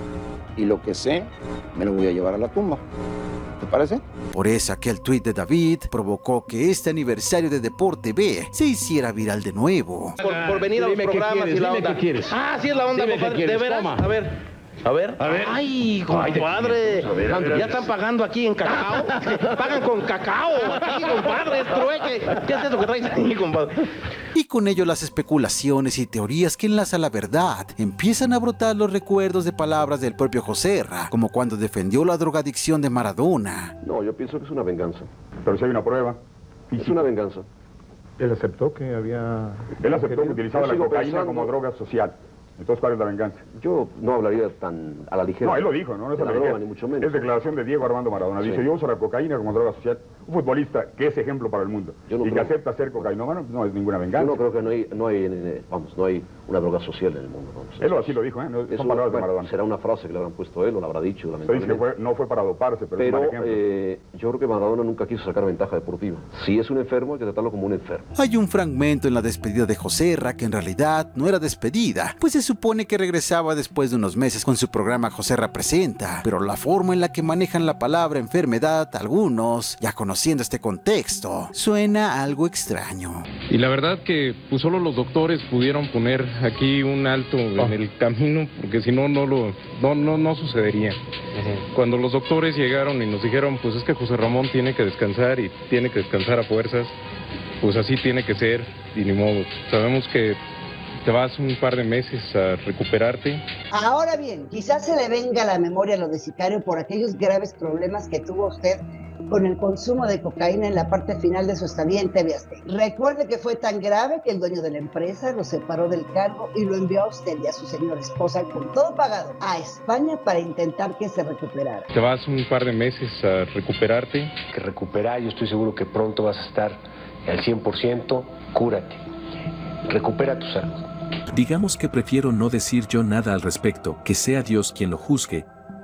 Y lo que sé, me lo voy a llevar a la tumba. ¿Te parece? Por eso aquel tuit de David provocó que este aniversario de Deporte B se hiciera viral de nuevo. Por, por venir a los programas y la onda. ¿Qué quieres? Ah, sí es la onda, compadre. ¿De veras? A ver. A ver. A ver. Ay, compadre. A ver, a ver, a ver. Ya están pagando aquí en cacao. Pagan con cacao. Aquí, compadre, es trueque. ¿Qué es eso que traes ahí, compadre? Y con ello las especulaciones y teorías que enlazan la verdad. Empiezan a brotar los recuerdos de palabras del propio Joserra, como cuando defendió la drogadicción de Maradona. No, yo pienso que es una venganza. Pero si hay una prueba. Es una venganza. Él aceptó que había... Él aceptó que utilizaba la cocaína pensando... como droga social. Entonces, ¿cuál es la venganza? Yo no hablaría tan a la ligera. No, él lo dijo, ¿no? No es, la broma, ni mucho menos. Es declaración de Diego Armando Maradona. Sí. Dice, yo uso la cocaína como droga social. Un futbolista que es ejemplo para el mundo yo no y creo... que acepta ser cocainómano, no es ninguna venganza. Yo no creo que no hay, no hay, vamos, no hay una droga social en el mundo. Vamos. Él así lo dijo, ¿eh? No, Eso, son palabras bueno, de Maradona. Será una frase que le habrán puesto él o la habrá dicho, Se lamentablemente. dice que fue, no fue para doparse, pero, pero es un mal ejemplo. Eh, yo creo que Maradona nunca quiso sacar ventaja deportiva. Si es un enfermo, hay que tratarlo como un enfermo. Hay un fragmento en la despedida de Joserra que en realidad no era despedida, pues se supone que regresaba después de unos meses con su programa Joserra Presenta, pero la forma en la que manejan la palabra enfermedad algunos, ya conociendo este contexto, suena algo extraño. Y la verdad que pues solo los doctores pudieron poner aquí un alto oh. en el camino, porque si no no lo no no no sucedería. Uh-huh. Cuando los doctores llegaron y nos dijeron, pues es que José Ramón tiene que descansar y tiene que descansar a fuerzas, pues así tiene que ser y ni modo. Sabemos que te vas un par de meses a recuperarte. Ahora bien, quizás se le venga a la memoria lo de Sicario por aquellos graves problemas que tuvo usted con el consumo de cocaína en la parte final de su estadía en T V Azteca. Recuerde que fue tan grave que el dueño de la empresa lo separó del cargo y lo envió a usted y a su señora esposa con todo pagado a España para intentar que se recuperara. Te vas un par de meses a recuperarte. Que recuperar, yo estoy seguro que pronto vas a estar al cien por ciento, cúrate, recupera tu salud. Digamos que prefiero no decir yo nada al respecto, que sea Dios quien lo juzgue.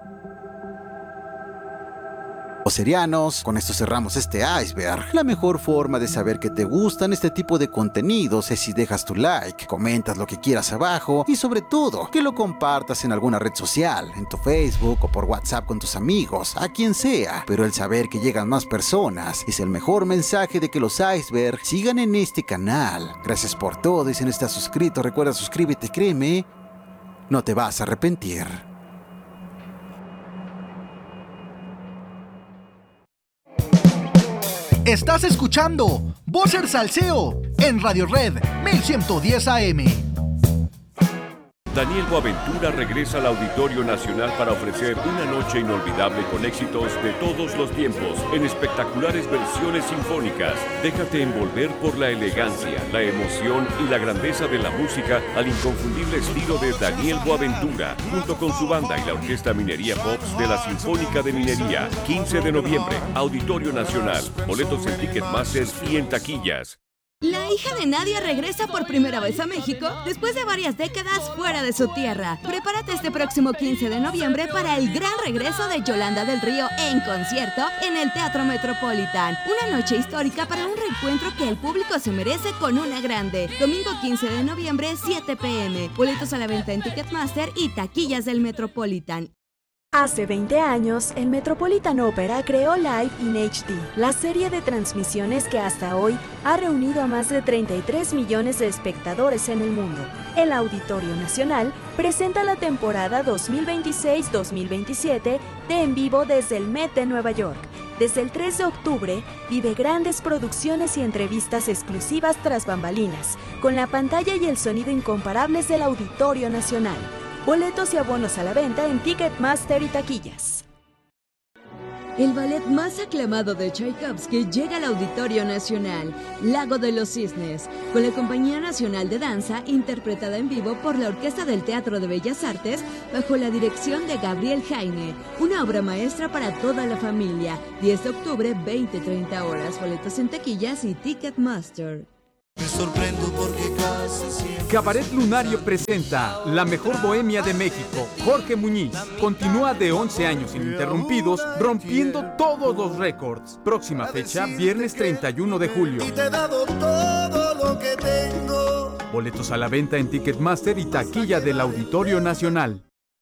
Serianos, con esto cerramos este iceberg. La mejor forma de saber que te gustan este tipo de contenidos es si dejas tu like, comentas lo que quieras abajo y sobre todo que lo compartas en alguna red social, en tu Facebook o por WhatsApp con tus amigos, a quien sea. Pero el saber que llegan más personas es el mejor mensaje de que los iceberg sigan en este canal. Gracias por todo y si no estás suscrito, recuerda suscríbete, créeme, no te vas a arrepentir. Estás escuchando Vocer Salseo en Radio Red mil ciento diez A M. Daniel Boaventura regresa al Auditorio Nacional para ofrecer una noche inolvidable con éxitos de todos los tiempos en espectaculares versiones sinfónicas. Déjate envolver por la elegancia, la emoción y la grandeza de la música al inconfundible estilo de Daniel Boaventura, junto con su banda y la Orquesta Minería Pops de la Sinfónica de Minería. quince de noviembre, Auditorio Nacional. Boletos en Ticketmaster y en taquillas. La hija de Nadia regresa por primera vez a México después de varias décadas fuera de su tierra. Prepárate este próximo quince de noviembre para el gran regreso de Yolanda del Río en concierto en el Teatro Metropolitan. Una noche histórica para un reencuentro que el público se merece con una grande. Domingo quince de noviembre, siete pe eme. Boletos a la venta en Ticketmaster y taquillas del Metropolitan. Hace veinte años, el Metropolitan Opera creó Live in H D, la serie de transmisiones que hasta hoy ha reunido a más de treinta y tres millones de espectadores en el mundo. El Auditorio Nacional presenta la temporada dos mil veintiséis dos mil veintisiete de En Vivo desde el Met de Nueva York. Desde el tres de octubre, vive grandes producciones y entrevistas exclusivas tras bambalinas, con la pantalla y el sonido incomparables del Auditorio Nacional. Boletos y abonos a la venta en Ticketmaster y taquillas. El ballet más aclamado de Tchaikovsky llega al Auditorio Nacional, Lago de los Cisnes, con la Compañía Nacional de Danza, interpretada en vivo por la Orquesta del Teatro de Bellas Artes, bajo la dirección de Gabriel Jaime. Una obra maestra para toda la familia. diez de octubre, veinte treinta horas. Boletos en taquillas y Ticketmaster. Me sorprendo porque casi siempre... Cabaret Lunario presenta La Mejor Bohemia de México. Jorge Muñiz continúa de once años ininterrumpidos, rompiendo todos los récords. Próxima fecha, viernes treinta y uno de julio. Y te he dado todo lo que tengo. Boletos a la venta en Ticketmaster y taquilla del Auditorio Nacional.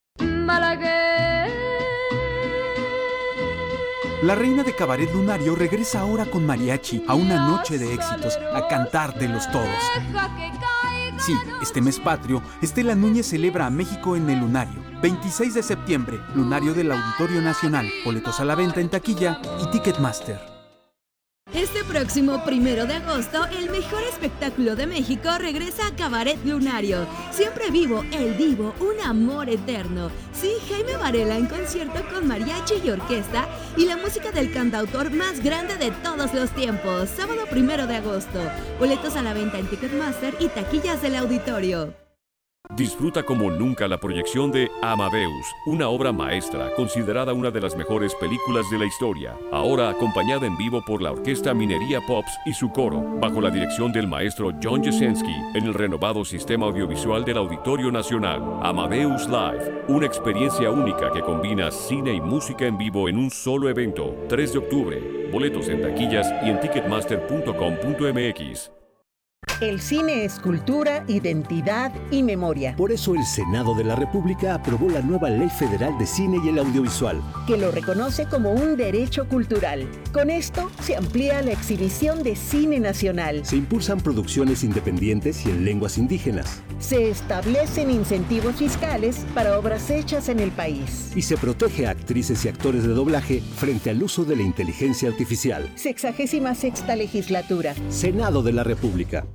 La reina de Cabaret Lunario regresa ahora con mariachi a una noche de éxitos, a cantártelos todos. Sí, este mes patrio, Estela Núñez celebra a México en el Lunario. veintiséis de septiembre, Lunario del Auditorio Nacional. Boletos a la venta en taquilla y Ticketmaster. Este próximo primero de agosto, el mejor espectáculo de México regresa a Cabaret Lunario. Siempre vivo, el divo, un amor eterno. Sí, Jaime Varela en concierto con mariachi y orquesta y la música del cantautor más grande de todos los tiempos. Sábado primero de agosto. Boletos a la venta en Ticketmaster y taquillas del auditorio. Disfruta como nunca la proyección de Amadeus, una obra maestra considerada una de las mejores películas de la historia, ahora acompañada en vivo por la Orquesta Minería Pops y su coro, bajo la dirección del maestro John Jasenski, en el renovado sistema audiovisual del Auditorio Nacional. Amadeus Live, una experiencia única que combina cine y música en vivo en un solo evento. tres de octubre, boletos en taquillas y en ticketmaster punto com punto m x. El cine es cultura, identidad y memoria. Por eso el Senado de la República aprobó la nueva Ley Federal de Cine y el Audiovisual, que lo reconoce como un derecho cultural. Con esto se amplía la exhibición de cine nacional. Se impulsan producciones independientes y en lenguas indígenas. Se establecen incentivos fiscales para obras hechas en el país. Y se protege a actrices y actores de doblaje frente al uso de la inteligencia artificial. Sexagésima sexta legislatura. Senado de la República.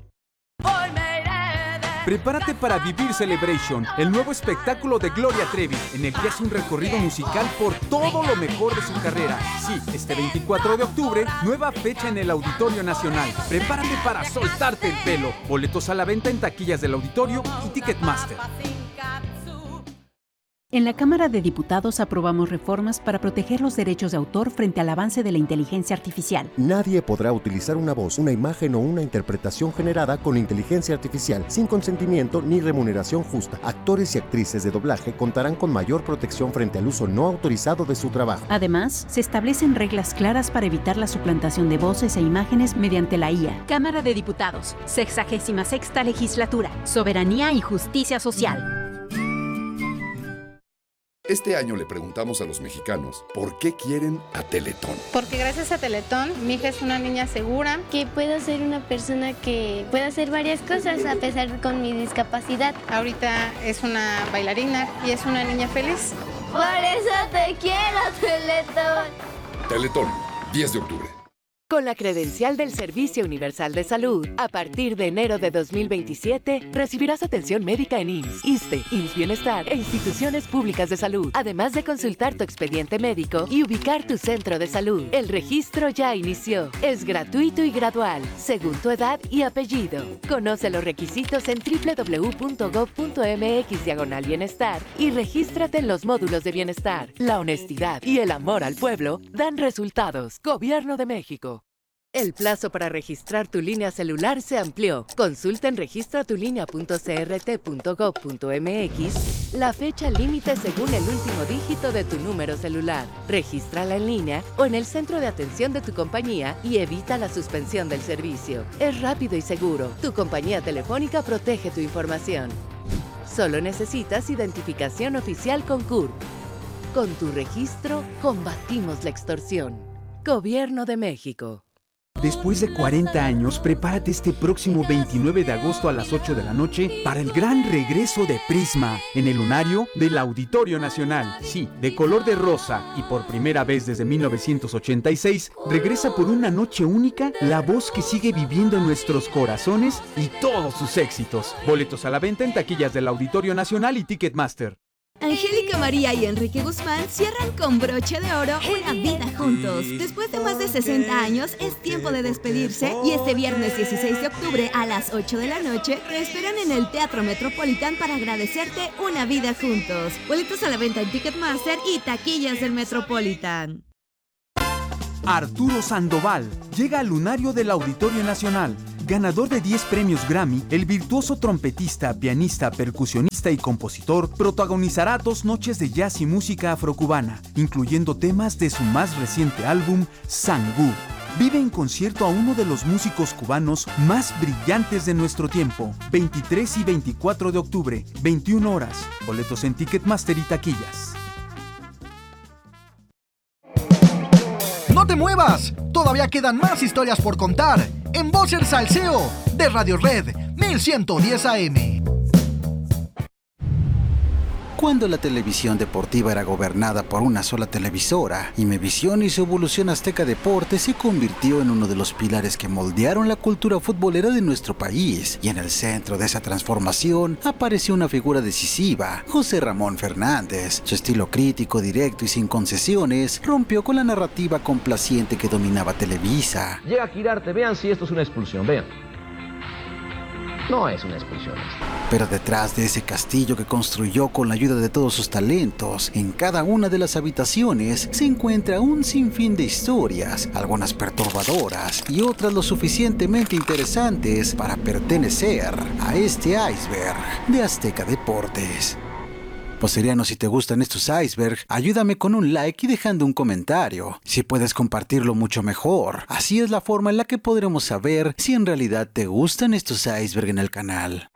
Prepárate para Vivir Celebration, el nuevo espectáculo de Gloria Trevi, en el que hace un recorrido musical por todo lo mejor de su carrera. Sí, este veinticuatro de octubre, nueva fecha en el Auditorio Nacional. Prepárate para soltarte el pelo. Boletos a la venta en taquillas del Auditorio y Ticketmaster. En la Cámara de Diputados aprobamos reformas para proteger los derechos de autor frente al avance de la inteligencia artificial. Nadie podrá utilizar una voz, una imagen o una interpretación generada con inteligencia artificial sin consentimiento ni remuneración justa. Actores y actrices de doblaje contarán con mayor protección frente al uso no autorizado de su trabajo. Además, se establecen reglas claras para evitar la suplantación de voces e imágenes mediante la I A. Cámara de Diputados, sexagésima sexta legislatura, soberanía y justicia social. Este año le preguntamos a los mexicanos por qué quieren a Teletón. Porque gracias a Teletón, mi hija es una niña segura. Que puedo ser una persona que puede hacer varias cosas a pesar de con mi discapacidad. Ahorita es una bailarina y es una niña feliz. Por eso te quiero, Teletón. Teletón, diez de octubre. Con la credencial del Servicio Universal de Salud, a partir de enero de dos mil veintisiete, recibirás atención médica en I M S S, ISSSTE, I M S S Bienestar e instituciones públicas de salud, además de consultar tu expediente médico y ubicar tu centro de salud. El registro ya inició. Es gratuito y gradual, según tu edad y apellido. Conoce los requisitos en doble u doble u doble u punto gob punto m x diagonal bienestar y regístrate en los módulos de bienestar. La honestidad y el amor al pueblo dan resultados. Gobierno de México. El plazo para registrar tu línea celular se amplió. Consulta en registra tu línea punto c r t punto gob punto m x la fecha límite según el último dígito de tu número celular. Regístrala en línea o en el centro de atención de tu compañía y evita la suspensión del servicio. Es rápido y seguro. Tu compañía telefónica protege tu información. Solo necesitas identificación oficial con C U R P. Con tu registro, combatimos la extorsión. Gobierno de México. Después de cuarenta años, prepárate este próximo veintinueve de agosto a las ocho de la noche para el gran regreso de Prisma en el lunario del Auditorio Nacional. Sí, de color de rosa y por primera vez desde mil novecientos ochenta y seis, regresa por una noche única la voz que sigue viviendo en nuestros corazones y todos sus éxitos. Boletos a la venta en taquillas del Auditorio Nacional y Ticketmaster. Angélica María y Enrique Guzmán cierran con broche de oro una vida juntos. Después de más de sesenta años, es tiempo de despedirse y este viernes dieciséis de octubre a las ocho de la noche te esperan en el Teatro Metropolitan para agradecerte una vida juntos. Boletos a la venta en Ticketmaster y taquillas del Metropolitan. Arturo Sandoval llega al lunario del Auditorio Nacional. Ganador de diez premios Grammy, el virtuoso trompetista, pianista, percusionista y compositor protagonizará dos noches de jazz y música afrocubana, incluyendo temas de su más reciente álbum, Sangú. Vive en concierto a uno de los músicos cubanos más brillantes de nuestro tiempo. veintitrés y veinticuatro de octubre, veintiuna horas. Boletos en Ticketmaster y taquillas. ¡No te muevas! Todavía quedan más historias por contar en Voz el Salseo de Radio Red mil ciento diez A M. Cuando la televisión deportiva era gobernada por una sola televisora, Imevisión y su evolución Azteca Deportes se convirtió en uno de los pilares que moldearon la cultura futbolera de nuestro país. Y en el centro de esa transformación apareció una figura decisiva, José Ramón Fernández. Su estilo crítico, directo y sin concesiones rompió con la narrativa complaciente que dominaba Televisa. Llega a Quirarte, vean si esto es una expulsión, vean. No es una expulsión. Pero detrás de ese castillo que construyó con la ayuda de todos sus talentos, en cada una de las habitaciones se encuentra un sinfín de historias, algunas perturbadoras y otras lo suficientemente interesantes para pertenecer a este iceberg de Azteca Deportes. Poseriano, si te gustan estos iceberg, ayúdame con un like y dejando un comentario. Si puedes compartirlo, mucho mejor. Así es la forma en la que podremos saber si en realidad te gustan estos iceberg en el canal.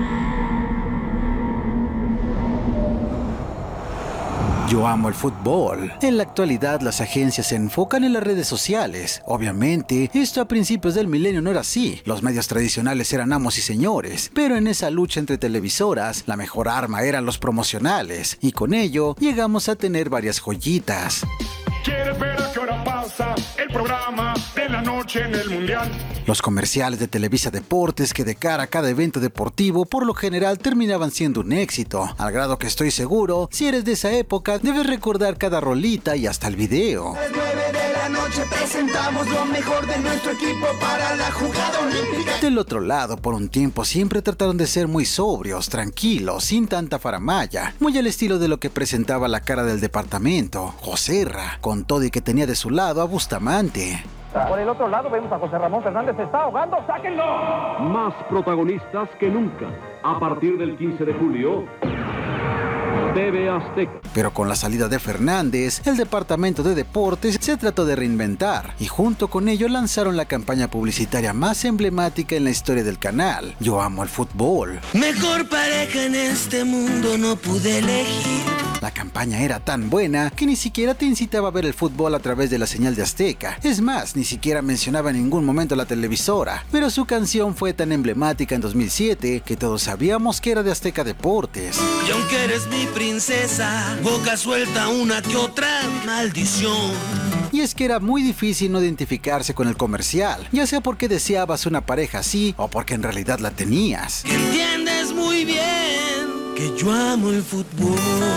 Yo amo el fútbol. En la actualidad las agencias se enfocan en las redes sociales. Obviamente, esto a principios del milenio no era así. Los medios tradicionales eran amos y señores. Pero en esa lucha entre televisoras, la mejor arma eran los promocionales. Y con ello, llegamos a tener varias joyitas. ¿Quieres ver a qué hora pasa el programa de la noche en el Mundial? Los comerciales de Televisa Deportes que de cara a cada evento deportivo por lo general terminaban siendo un éxito, al grado que estoy seguro, si eres de esa época, debes recordar cada rolita y hasta el video. A las nueve de la noche presentamos lo mejor de nuestro equipo para la jugada olímpica. Del otro lado, por un tiempo siempre trataron de ser muy sobrios, tranquilos, sin tanta faramalla, muy al estilo de lo que presentaba la cara del departamento, Joserra, con todo y que tenía de su lado a Bustamante. Por el otro lado vemos a José Ramón Fernández, se está ahogando, ¡sáquenlo! Más protagonistas que nunca. A partir del quince de julio, T V Azteca. Pero con la salida de Fernández, el departamento de deportes se trató de reinventar y junto con ello lanzaron la campaña publicitaria más emblemática en la historia del canal, Yo amo el fútbol. Mejor pareja en este mundo no pude elegir. La campaña era tan buena que ni siquiera te incitaba a ver el fútbol a través de la señal de Azteca. Es más, ni siquiera mencionaba en ningún momento la televisora. Pero su canción fue tan emblemática en dos mil siete que todos sabíamos que era de Azteca Deportes. Y aunque eres mi princesa, boca suelta una que otra maldición. Y es que era muy difícil no identificarse con el comercial, ya sea porque deseabas una pareja así o porque en realidad la tenías. Entiendes muy bien que yo amo el fútbol.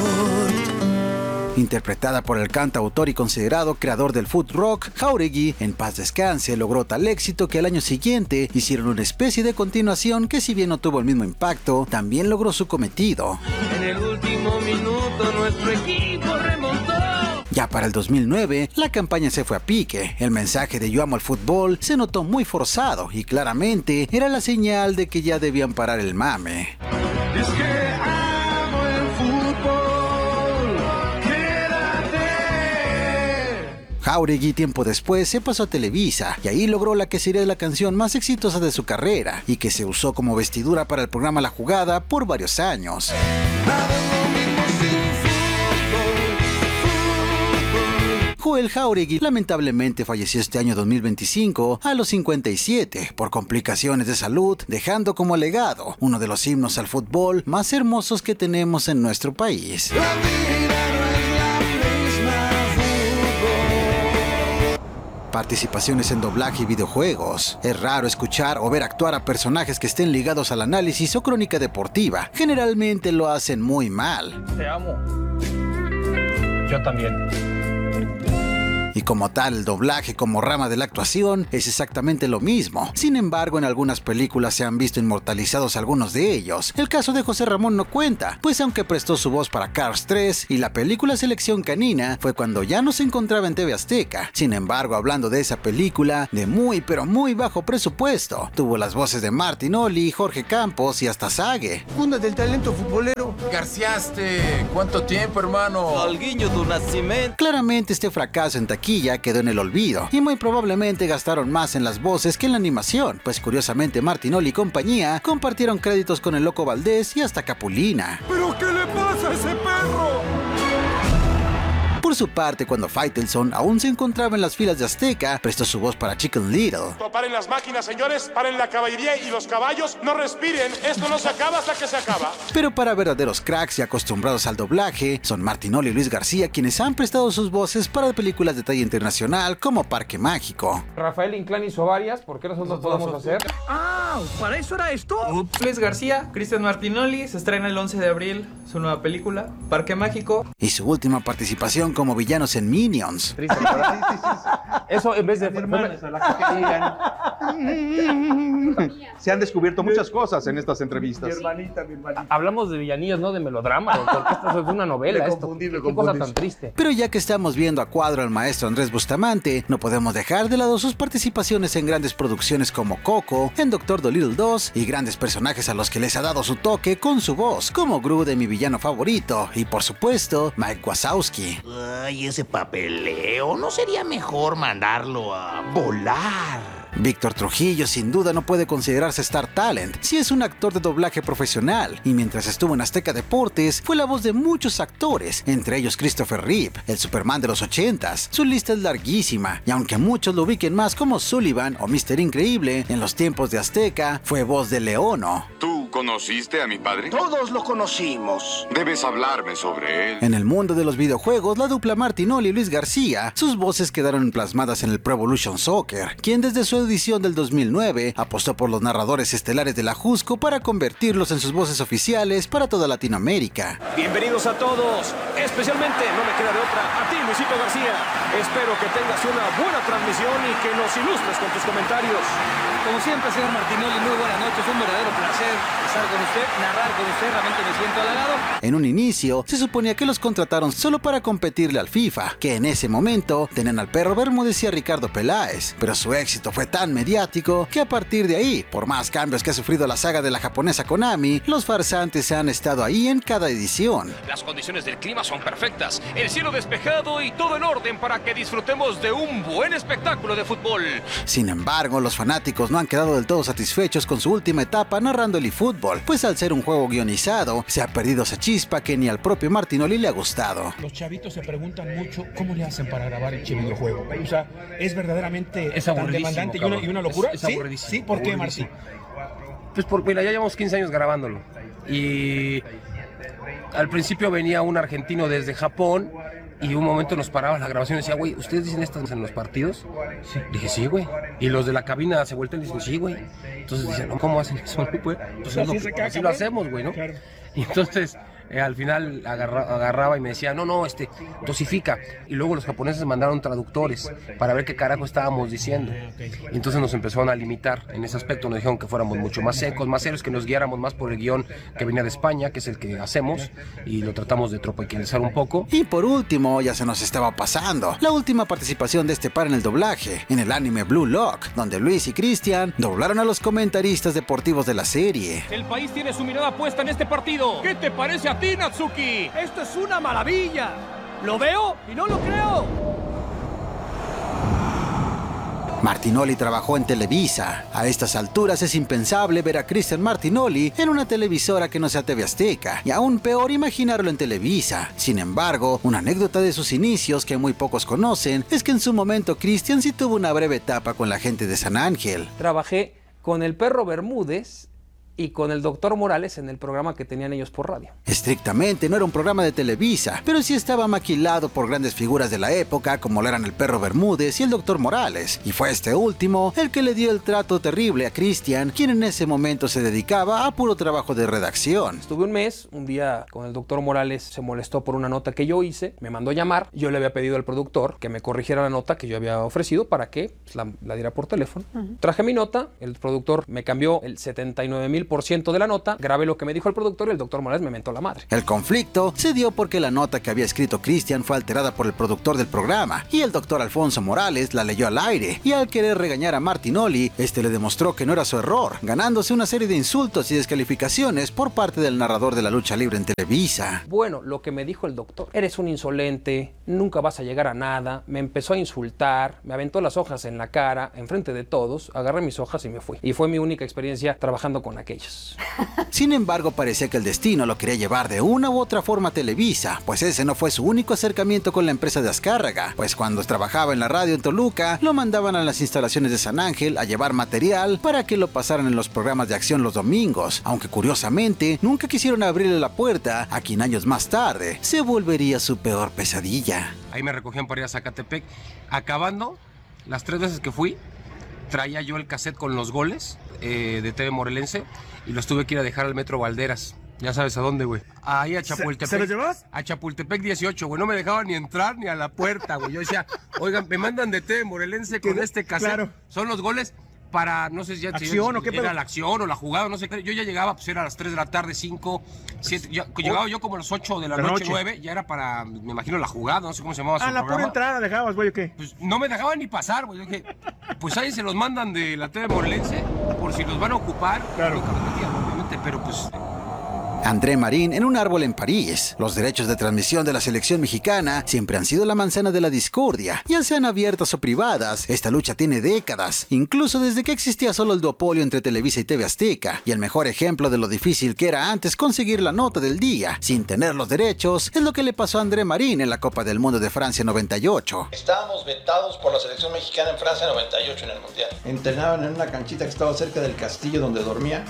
Interpretada por el cantautor y considerado creador del foot rock, Jáuregui, en paz descanse, logró tal éxito que al año siguiente hicieron una especie de continuación que, si bien no tuvo el mismo impacto, también logró su cometido. En el último minuto nuestro equipo remontó. Ya para el dos mil nueve, la campaña se fue a pique. El mensaje de Yo amo el fútbol se notó muy forzado y claramente era la señal de que ya debían parar el mame. Es que amo el fútbol, quédate. Jáuregui tiempo después se pasó a Televisa y ahí logró la que sería la canción más exitosa de su carrera y que se usó como vestidura para el programa La Jugada por varios años. Joel Jauregui lamentablemente falleció este año dos mil veinticinco a los cincuenta y siete por complicaciones de salud, dejando como legado uno de los himnos al fútbol más hermosos que tenemos en nuestro país. Participaciones en doblaje y videojuegos. Es raro escuchar o ver actuar a personajes que estén ligados al análisis o crónica deportiva. Generalmente lo hacen muy mal. Te amo. Yo también. Y como tal, el doblaje como rama de la actuación es exactamente lo mismo. Sin embargo, en algunas películas se han visto inmortalizados algunos de ellos. El caso de José Ramón no cuenta, pues aunque prestó su voz para Cars tres y la película Selección Canina, fue cuando ya no se encontraba en T V Azteca. Sin embargo, hablando de esa película, de muy pero muy bajo presupuesto, tuvo las voces de Martin Oli, Jorge Campos y hasta Sage. Cuna del talento futbolero. Garciaste, ¿cuánto tiempo, hermano? Alguinho do Nascimento. Claramente este fracaso en taquilla quedó en el olvido y muy probablemente gastaron más en las voces que en la animación, pues curiosamente Martinoli y compañía compartieron créditos con el Loco Valdés y hasta Capulina. ¿Pero qué le pasa a ese perro? Por su parte, cuando Faitelson aún se encontraba en las filas de Azteca, prestó su voz para Chicken Little. Paren las máquinas, señores, paren la caballería y los caballos, no respiren, esto no se acaba hasta que se acaba. Pero para verdaderos cracks y acostumbrados al doblaje, son Martinoli y Luis García quienes han prestado sus voces para películas de talla internacional como Parque Mágico. Rafael Inclán hizo varias, ¿por qué nosotros no podemos hacer? ¡Ah! ¿Para eso era esto? Ups. Luis García, Cristian Martinoli, se estrena el once de abril su nueva película, Parque Mágico. Y su última participación como villanos en Minions. Triste, sí, sí, sí. Eso en vez de hermanos, se han descubierto muchas cosas en estas entrevistas. Mi hermanita, mi hermanita. Hablamos de villanillas, no de melodrama, porque esto es una novela. Esto, confundí, qué cosa tan triste. Pero ya que estamos viendo a cuadro al maestro Andrés Bustamante, no podemos dejar de lado sus participaciones en grandes producciones como Coco, en Doctor Dolittle dos y grandes personajes a los que les ha dado su toque con su voz, como Gru de Mi Villano Favorito y por supuesto Mike Wazowski. Ay, ese papeleo, ¿no sería mejor mandarlo a volar? Víctor Trujillo sin duda no puede considerarse Star Talent, si es un actor de doblaje profesional, y mientras estuvo en Azteca Deportes fue la voz de muchos actores, entre ellos Christopher Reeve, el Superman de los ochentas. Su lista es larguísima, y aunque muchos lo ubiquen más como Sullivan o míster Increíble, en los tiempos de Azteca fue voz de Leono. ¿Tú conociste a mi padre? Todos lo conocimos. Debes hablarme sobre él. En el mundo de los videojuegos, la dupla Martinoli y Luis García, sus voces quedaron plasmadas en el Pro Evolution Soccer, quien desde su edición del dos mil nueve apostó por los narradores estelares de la Jusco para convertirlos en sus voces oficiales para toda Latinoamérica. Bienvenidos a todos, especialmente, no me queda de otra, a ti Luisito García. Espero que tengas una buena transmisión y que nos ilustres con tus comentarios. Como siempre, señor Martinoli, muy buenas noches, un verdadero placer estar con usted, narrar con usted, realmente me siento halagado. En un inicio, se suponía que los contrataron solo para competirle al FIFA, que en ese momento tenían al perro Bermúdez y a Ricardo Peláez, pero su éxito fue tan mediático que a partir de ahí, por más cambios que ha sufrido la saga de la japonesa Konami, los farsantes han estado ahí en cada edición. Las condiciones del clima son perfectas, el cielo despejado y todo en orden para que disfrutemos de un buen espectáculo de fútbol. Sin embargo, los fanáticos no han quedado del todo satisfechos con su última etapa narrando el eFootball, pues al ser un juego guionizado, se ha perdido esa chispa que ni al propio Martinoli le ha gustado. Los chavitos se preguntan mucho cómo le hacen para grabar el videojuego. O sea, es verdaderamente es tan demandante y una, y una locura. Es, es ¿Sí? ¿Sí? ¿Por qué, Martín? Pues porque mira, ya llevamos quince años grabándolo. Y al principio venía un argentino desde Japón y un momento nos paraba la grabación y decía, güey, ¿ustedes dicen esto en los partidos? Sí. Dije, sí, güey. Y los de la cabina se vuelten y dicen, sí, güey. Entonces dicen, no, ¿cómo hacen eso? Pues, pues es lo, así lo hacemos, güey, ¿no? Claro. Y entonces eh, al final agarra, agarraba y me decía, no, no, este, dosifica. Y luego los japoneses mandaron traductores para ver qué carajo estábamos diciendo. Y entonces nos empezaron a limitar en ese aspecto. Nos dijeron que fuéramos mucho más secos, más serios, que nos guiáramos más por el guión que venía de España, que es el que hacemos, y lo tratamos de tropicalizar un poco. Y por último, ya se nos estaba pasando, la última participación de este par en el doblaje, en el anime Blue Lock, donde Luis y Cristian doblaron a los comentaristas deportivos de la serie. El país tiene su mirada puesta en este partido. ¿Qué te parece a ti, Natsuki? ¡Esto es una maravilla! ¡Lo veo y no lo creo! Martinoli trabajó en Televisa. A estas alturas es impensable ver a Cristian Martinoli en una televisora que no sea T V Azteca, y aún peor imaginarlo en Televisa. Sin embargo, una anécdota de sus inicios que muy pocos conocen es que en su momento Cristian sí tuvo una breve etapa con la gente de San Ángel. Trabajé con el Perro Bermúdez y con el doctor Morales en el programa que tenían ellos por radio. Estrictamente no era un programa de Televisa, pero sí estaba maquilado por grandes figuras de la época como lo eran el Perro Bermúdez y el doctor Morales, y fue este último el que le dio el trato terrible a Cristian, quien en ese momento se dedicaba a puro trabajo de redacción. Estuve un mes, un día con el doctor Morales se molestó por una nota que yo hice, me mandó llamar, yo le había pedido al productor que me corrigiera la nota que yo había ofrecido para que pues, la, la diera por teléfono. Uh-huh. Traje mi nota, el productor me cambió el setenta y nueve mil por ciento de la nota, grabé lo que me dijo el productor y el doctor Morales me mentó la madre. El conflicto se dio porque la nota que había escrito Cristian fue alterada por el productor del programa y el doctor Alfonso Morales la leyó al aire, y al querer regañar a Martinoli, este le demostró que no era su error, ganándose una serie de insultos y descalificaciones por parte del narrador de la lucha libre en Televisa. Bueno, lo que me dijo el doctor: eres un insolente, nunca vas a llegar a nada. Me empezó a insultar, me aventó las hojas en la cara, enfrente de todos, agarré mis hojas y me fui. Y fue mi única experiencia trabajando con aquellos. Sin embargo, parecía que el destino lo quería llevar de una u otra forma a Televisa, pues ese no fue su único acercamiento con la empresa de Azcárraga, pues cuando trabajaba en la radio en Toluca, lo mandaban a las instalaciones de San Ángel a llevar material para que lo pasaran en los programas de acción los domingos, aunque curiosamente nunca quisieron abrirle la puerta a quien años más tarde se volvería su peor pesadilla. Ahí me recogían para ir a Zacatepec. Acabando, las tres veces que fui, traía yo el cassette con los goles eh, de T V Morelense y los tuve que ir a dejar al Metro Valderas. Ya sabes a dónde, güey. Ahí a Chapultepec. ¿Se, ¿se los llevas? A Chapultepec dieciocho, güey. No me dejaban ni entrar ni a la puerta, güey. Yo decía, oigan, me mandan de T V Morelense con este cassette. Claro. Son los goles para, no sé si ya ¿Acción si, o qué? Era Pero... la acción o la jugada, no sé qué. Yo ya llegaba, pues era a las tres de la tarde, cinco, siete. Ya, llegaba yo como a las ocho de la, la noche, nueve. Ya era para, me imagino, la jugada, no sé cómo se llamaba su programa. Ah, la pura entrada dejabas, güey, ¿o qué? Pues no me dejaban ni pasar, güey. Yo dije, pues ahí se los mandan de la T V Morelense por si los van a ocupar. Claro. Obviamente, pero pues... André Marín en un árbol en París. Los derechos de transmisión de la selección mexicana siempre han sido la manzana de la discordia, ya sean abiertas o privadas. Esta lucha tiene décadas, incluso desde que existía solo el duopolio entre Televisa y T V Azteca, y el mejor ejemplo de lo difícil que era antes conseguir la nota del día sin tener los derechos es lo que le pasó a André Marín en la Copa del Mundo de Francia noventa y ocho. Estábamos vetados por la selección mexicana en Francia noventa y ocho en el Mundial. Entrenaban en una canchita que estaba cerca del castillo donde dormía,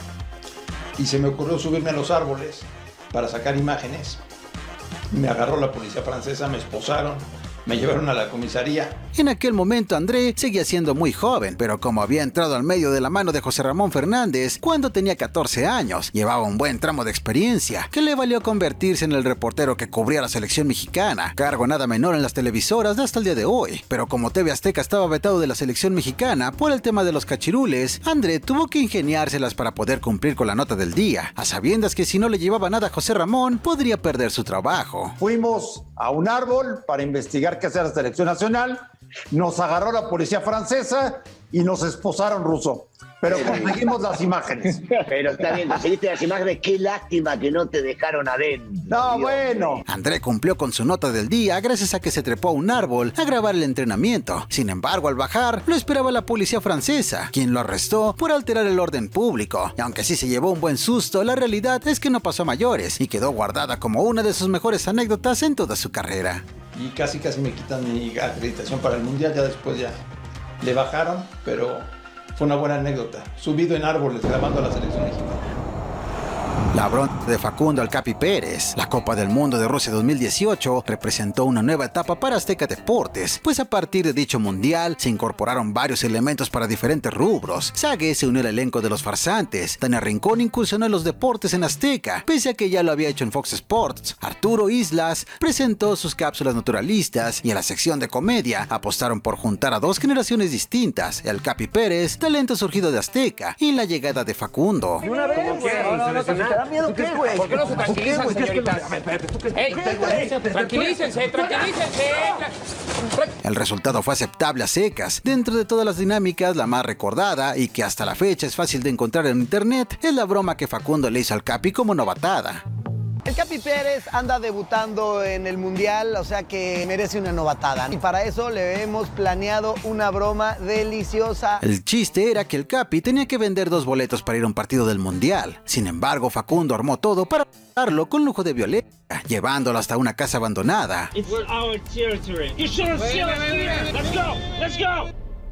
y se me ocurrió subirme a los árboles para sacar imágenes. Me agarró la policía francesa, me esposaron, me llevaron a la comisaría. En aquel momento André seguía siendo muy joven, pero como había entrado al medio de la mano de José Ramón Fernández cuando tenía catorce años, llevaba un buen tramo de experiencia que le valió convertirse en el reportero que cubría la selección mexicana, cargo nada menor en las televisoras de hasta el día de hoy. Pero como T V Azteca estaba vetado de la selección mexicana por el tema de los cachirules, André tuvo que ingeniárselas para poder cumplir con la nota del día, a sabiendas que si no le llevaba nada a José Ramón, podría perder su trabajo. Fuimos a un árbol para investigar qué hacía la selección nacional. Nos agarró la policía francesa y nos esposaron, Ruso. Pero conseguimos las imágenes. Pero está bien, conseguiste las imágenes. Qué lástima que no te dejaron adentro. No, Dios. Bueno. André cumplió con su nota del día gracias a que se trepó a un árbol a grabar el entrenamiento. Sin embargo, al bajar, lo esperaba la policía francesa, quien lo arrestó por alterar el orden público. Y aunque sí se llevó un buen susto, la realidad es que no pasó a mayores y quedó guardada como una de sus mejores anécdotas en toda su carrera. Y casi casi me quitan mi acreditación para el Mundial, ya después ya le bajaron, pero fue una buena anécdota. Subido en árboles grabando a la selección mexicana. La bronca de Facundo al Capi Pérez. La Copa del Mundo de Rusia dos mil dieciocho representó una nueva etapa para Azteca Deportes, pues a partir de dicho mundial se incorporaron varios elementos para diferentes rubros. Sague se unió al elenco de Los Farsantes, Tania Rincón incursionó en los deportes en Azteca, pese a que ya lo había hecho en Fox Sports. Arturo Islas presentó sus cápsulas naturalistas y en la sección de comedia apostaron por juntar a dos generaciones distintas, el Capi Pérez, talento surgido de Azteca, y la llegada de Facundo. Una vez, güey. ¿Te da miedo qué, güey? ¿Por qué no se tranquilizan, señorita? ¡Ey, tranquilícense, tranquilícense! El resultado fue aceptable a secas. Dentro de todas las dinámicas, la más recordada y que hasta la fecha es fácil de encontrar en internet es la broma que Facundo le hizo al Capi como novatada. El Capi Pérez anda debutando en el Mundial, o sea que merece una novatada. Y para eso le hemos planeado una broma deliciosa. El chiste era que el Capi tenía que vender dos boletos para ir a un partido del Mundial. Sin embargo, Facundo armó todo para darlo con lujo de violencia, llevándolo hasta una casa abandonada. It's our territory. You should have seen us here. Let's go. Let's go.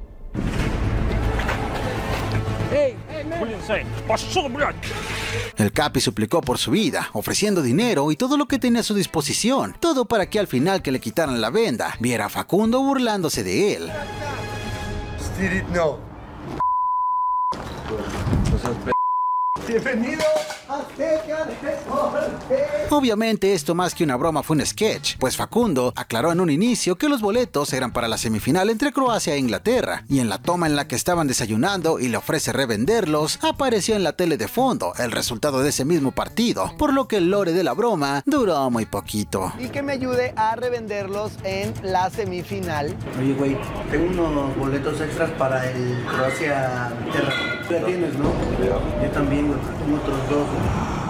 Hey, hey, man. Pasó, блядь. El Capi suplicó por su vida, ofreciendo dinero y todo lo que tenía a su disposición. Todo para que al final que le quitaran la venda, viera a Facundo burlándose de él. Still no. Bienvenido a Azteca Deportes. Obviamente esto más que una broma fue un sketch, pues Facundo aclaró en un inicio que los boletos eran para la semifinal entre Croacia e Inglaterra, y en la toma en la que estaban desayunando y le ofrece revenderlos, apareció en la tele de fondo el resultado de ese mismo partido, por lo que el lore de la broma duró muy poquito. Y que me ayude a revenderlos en la semifinal. Oye, güey, tengo unos boletos extras para el Croacia-Inglaterra. Tú ya tienes, ¿no? Yo también, güey. Tengo otros dos, güey.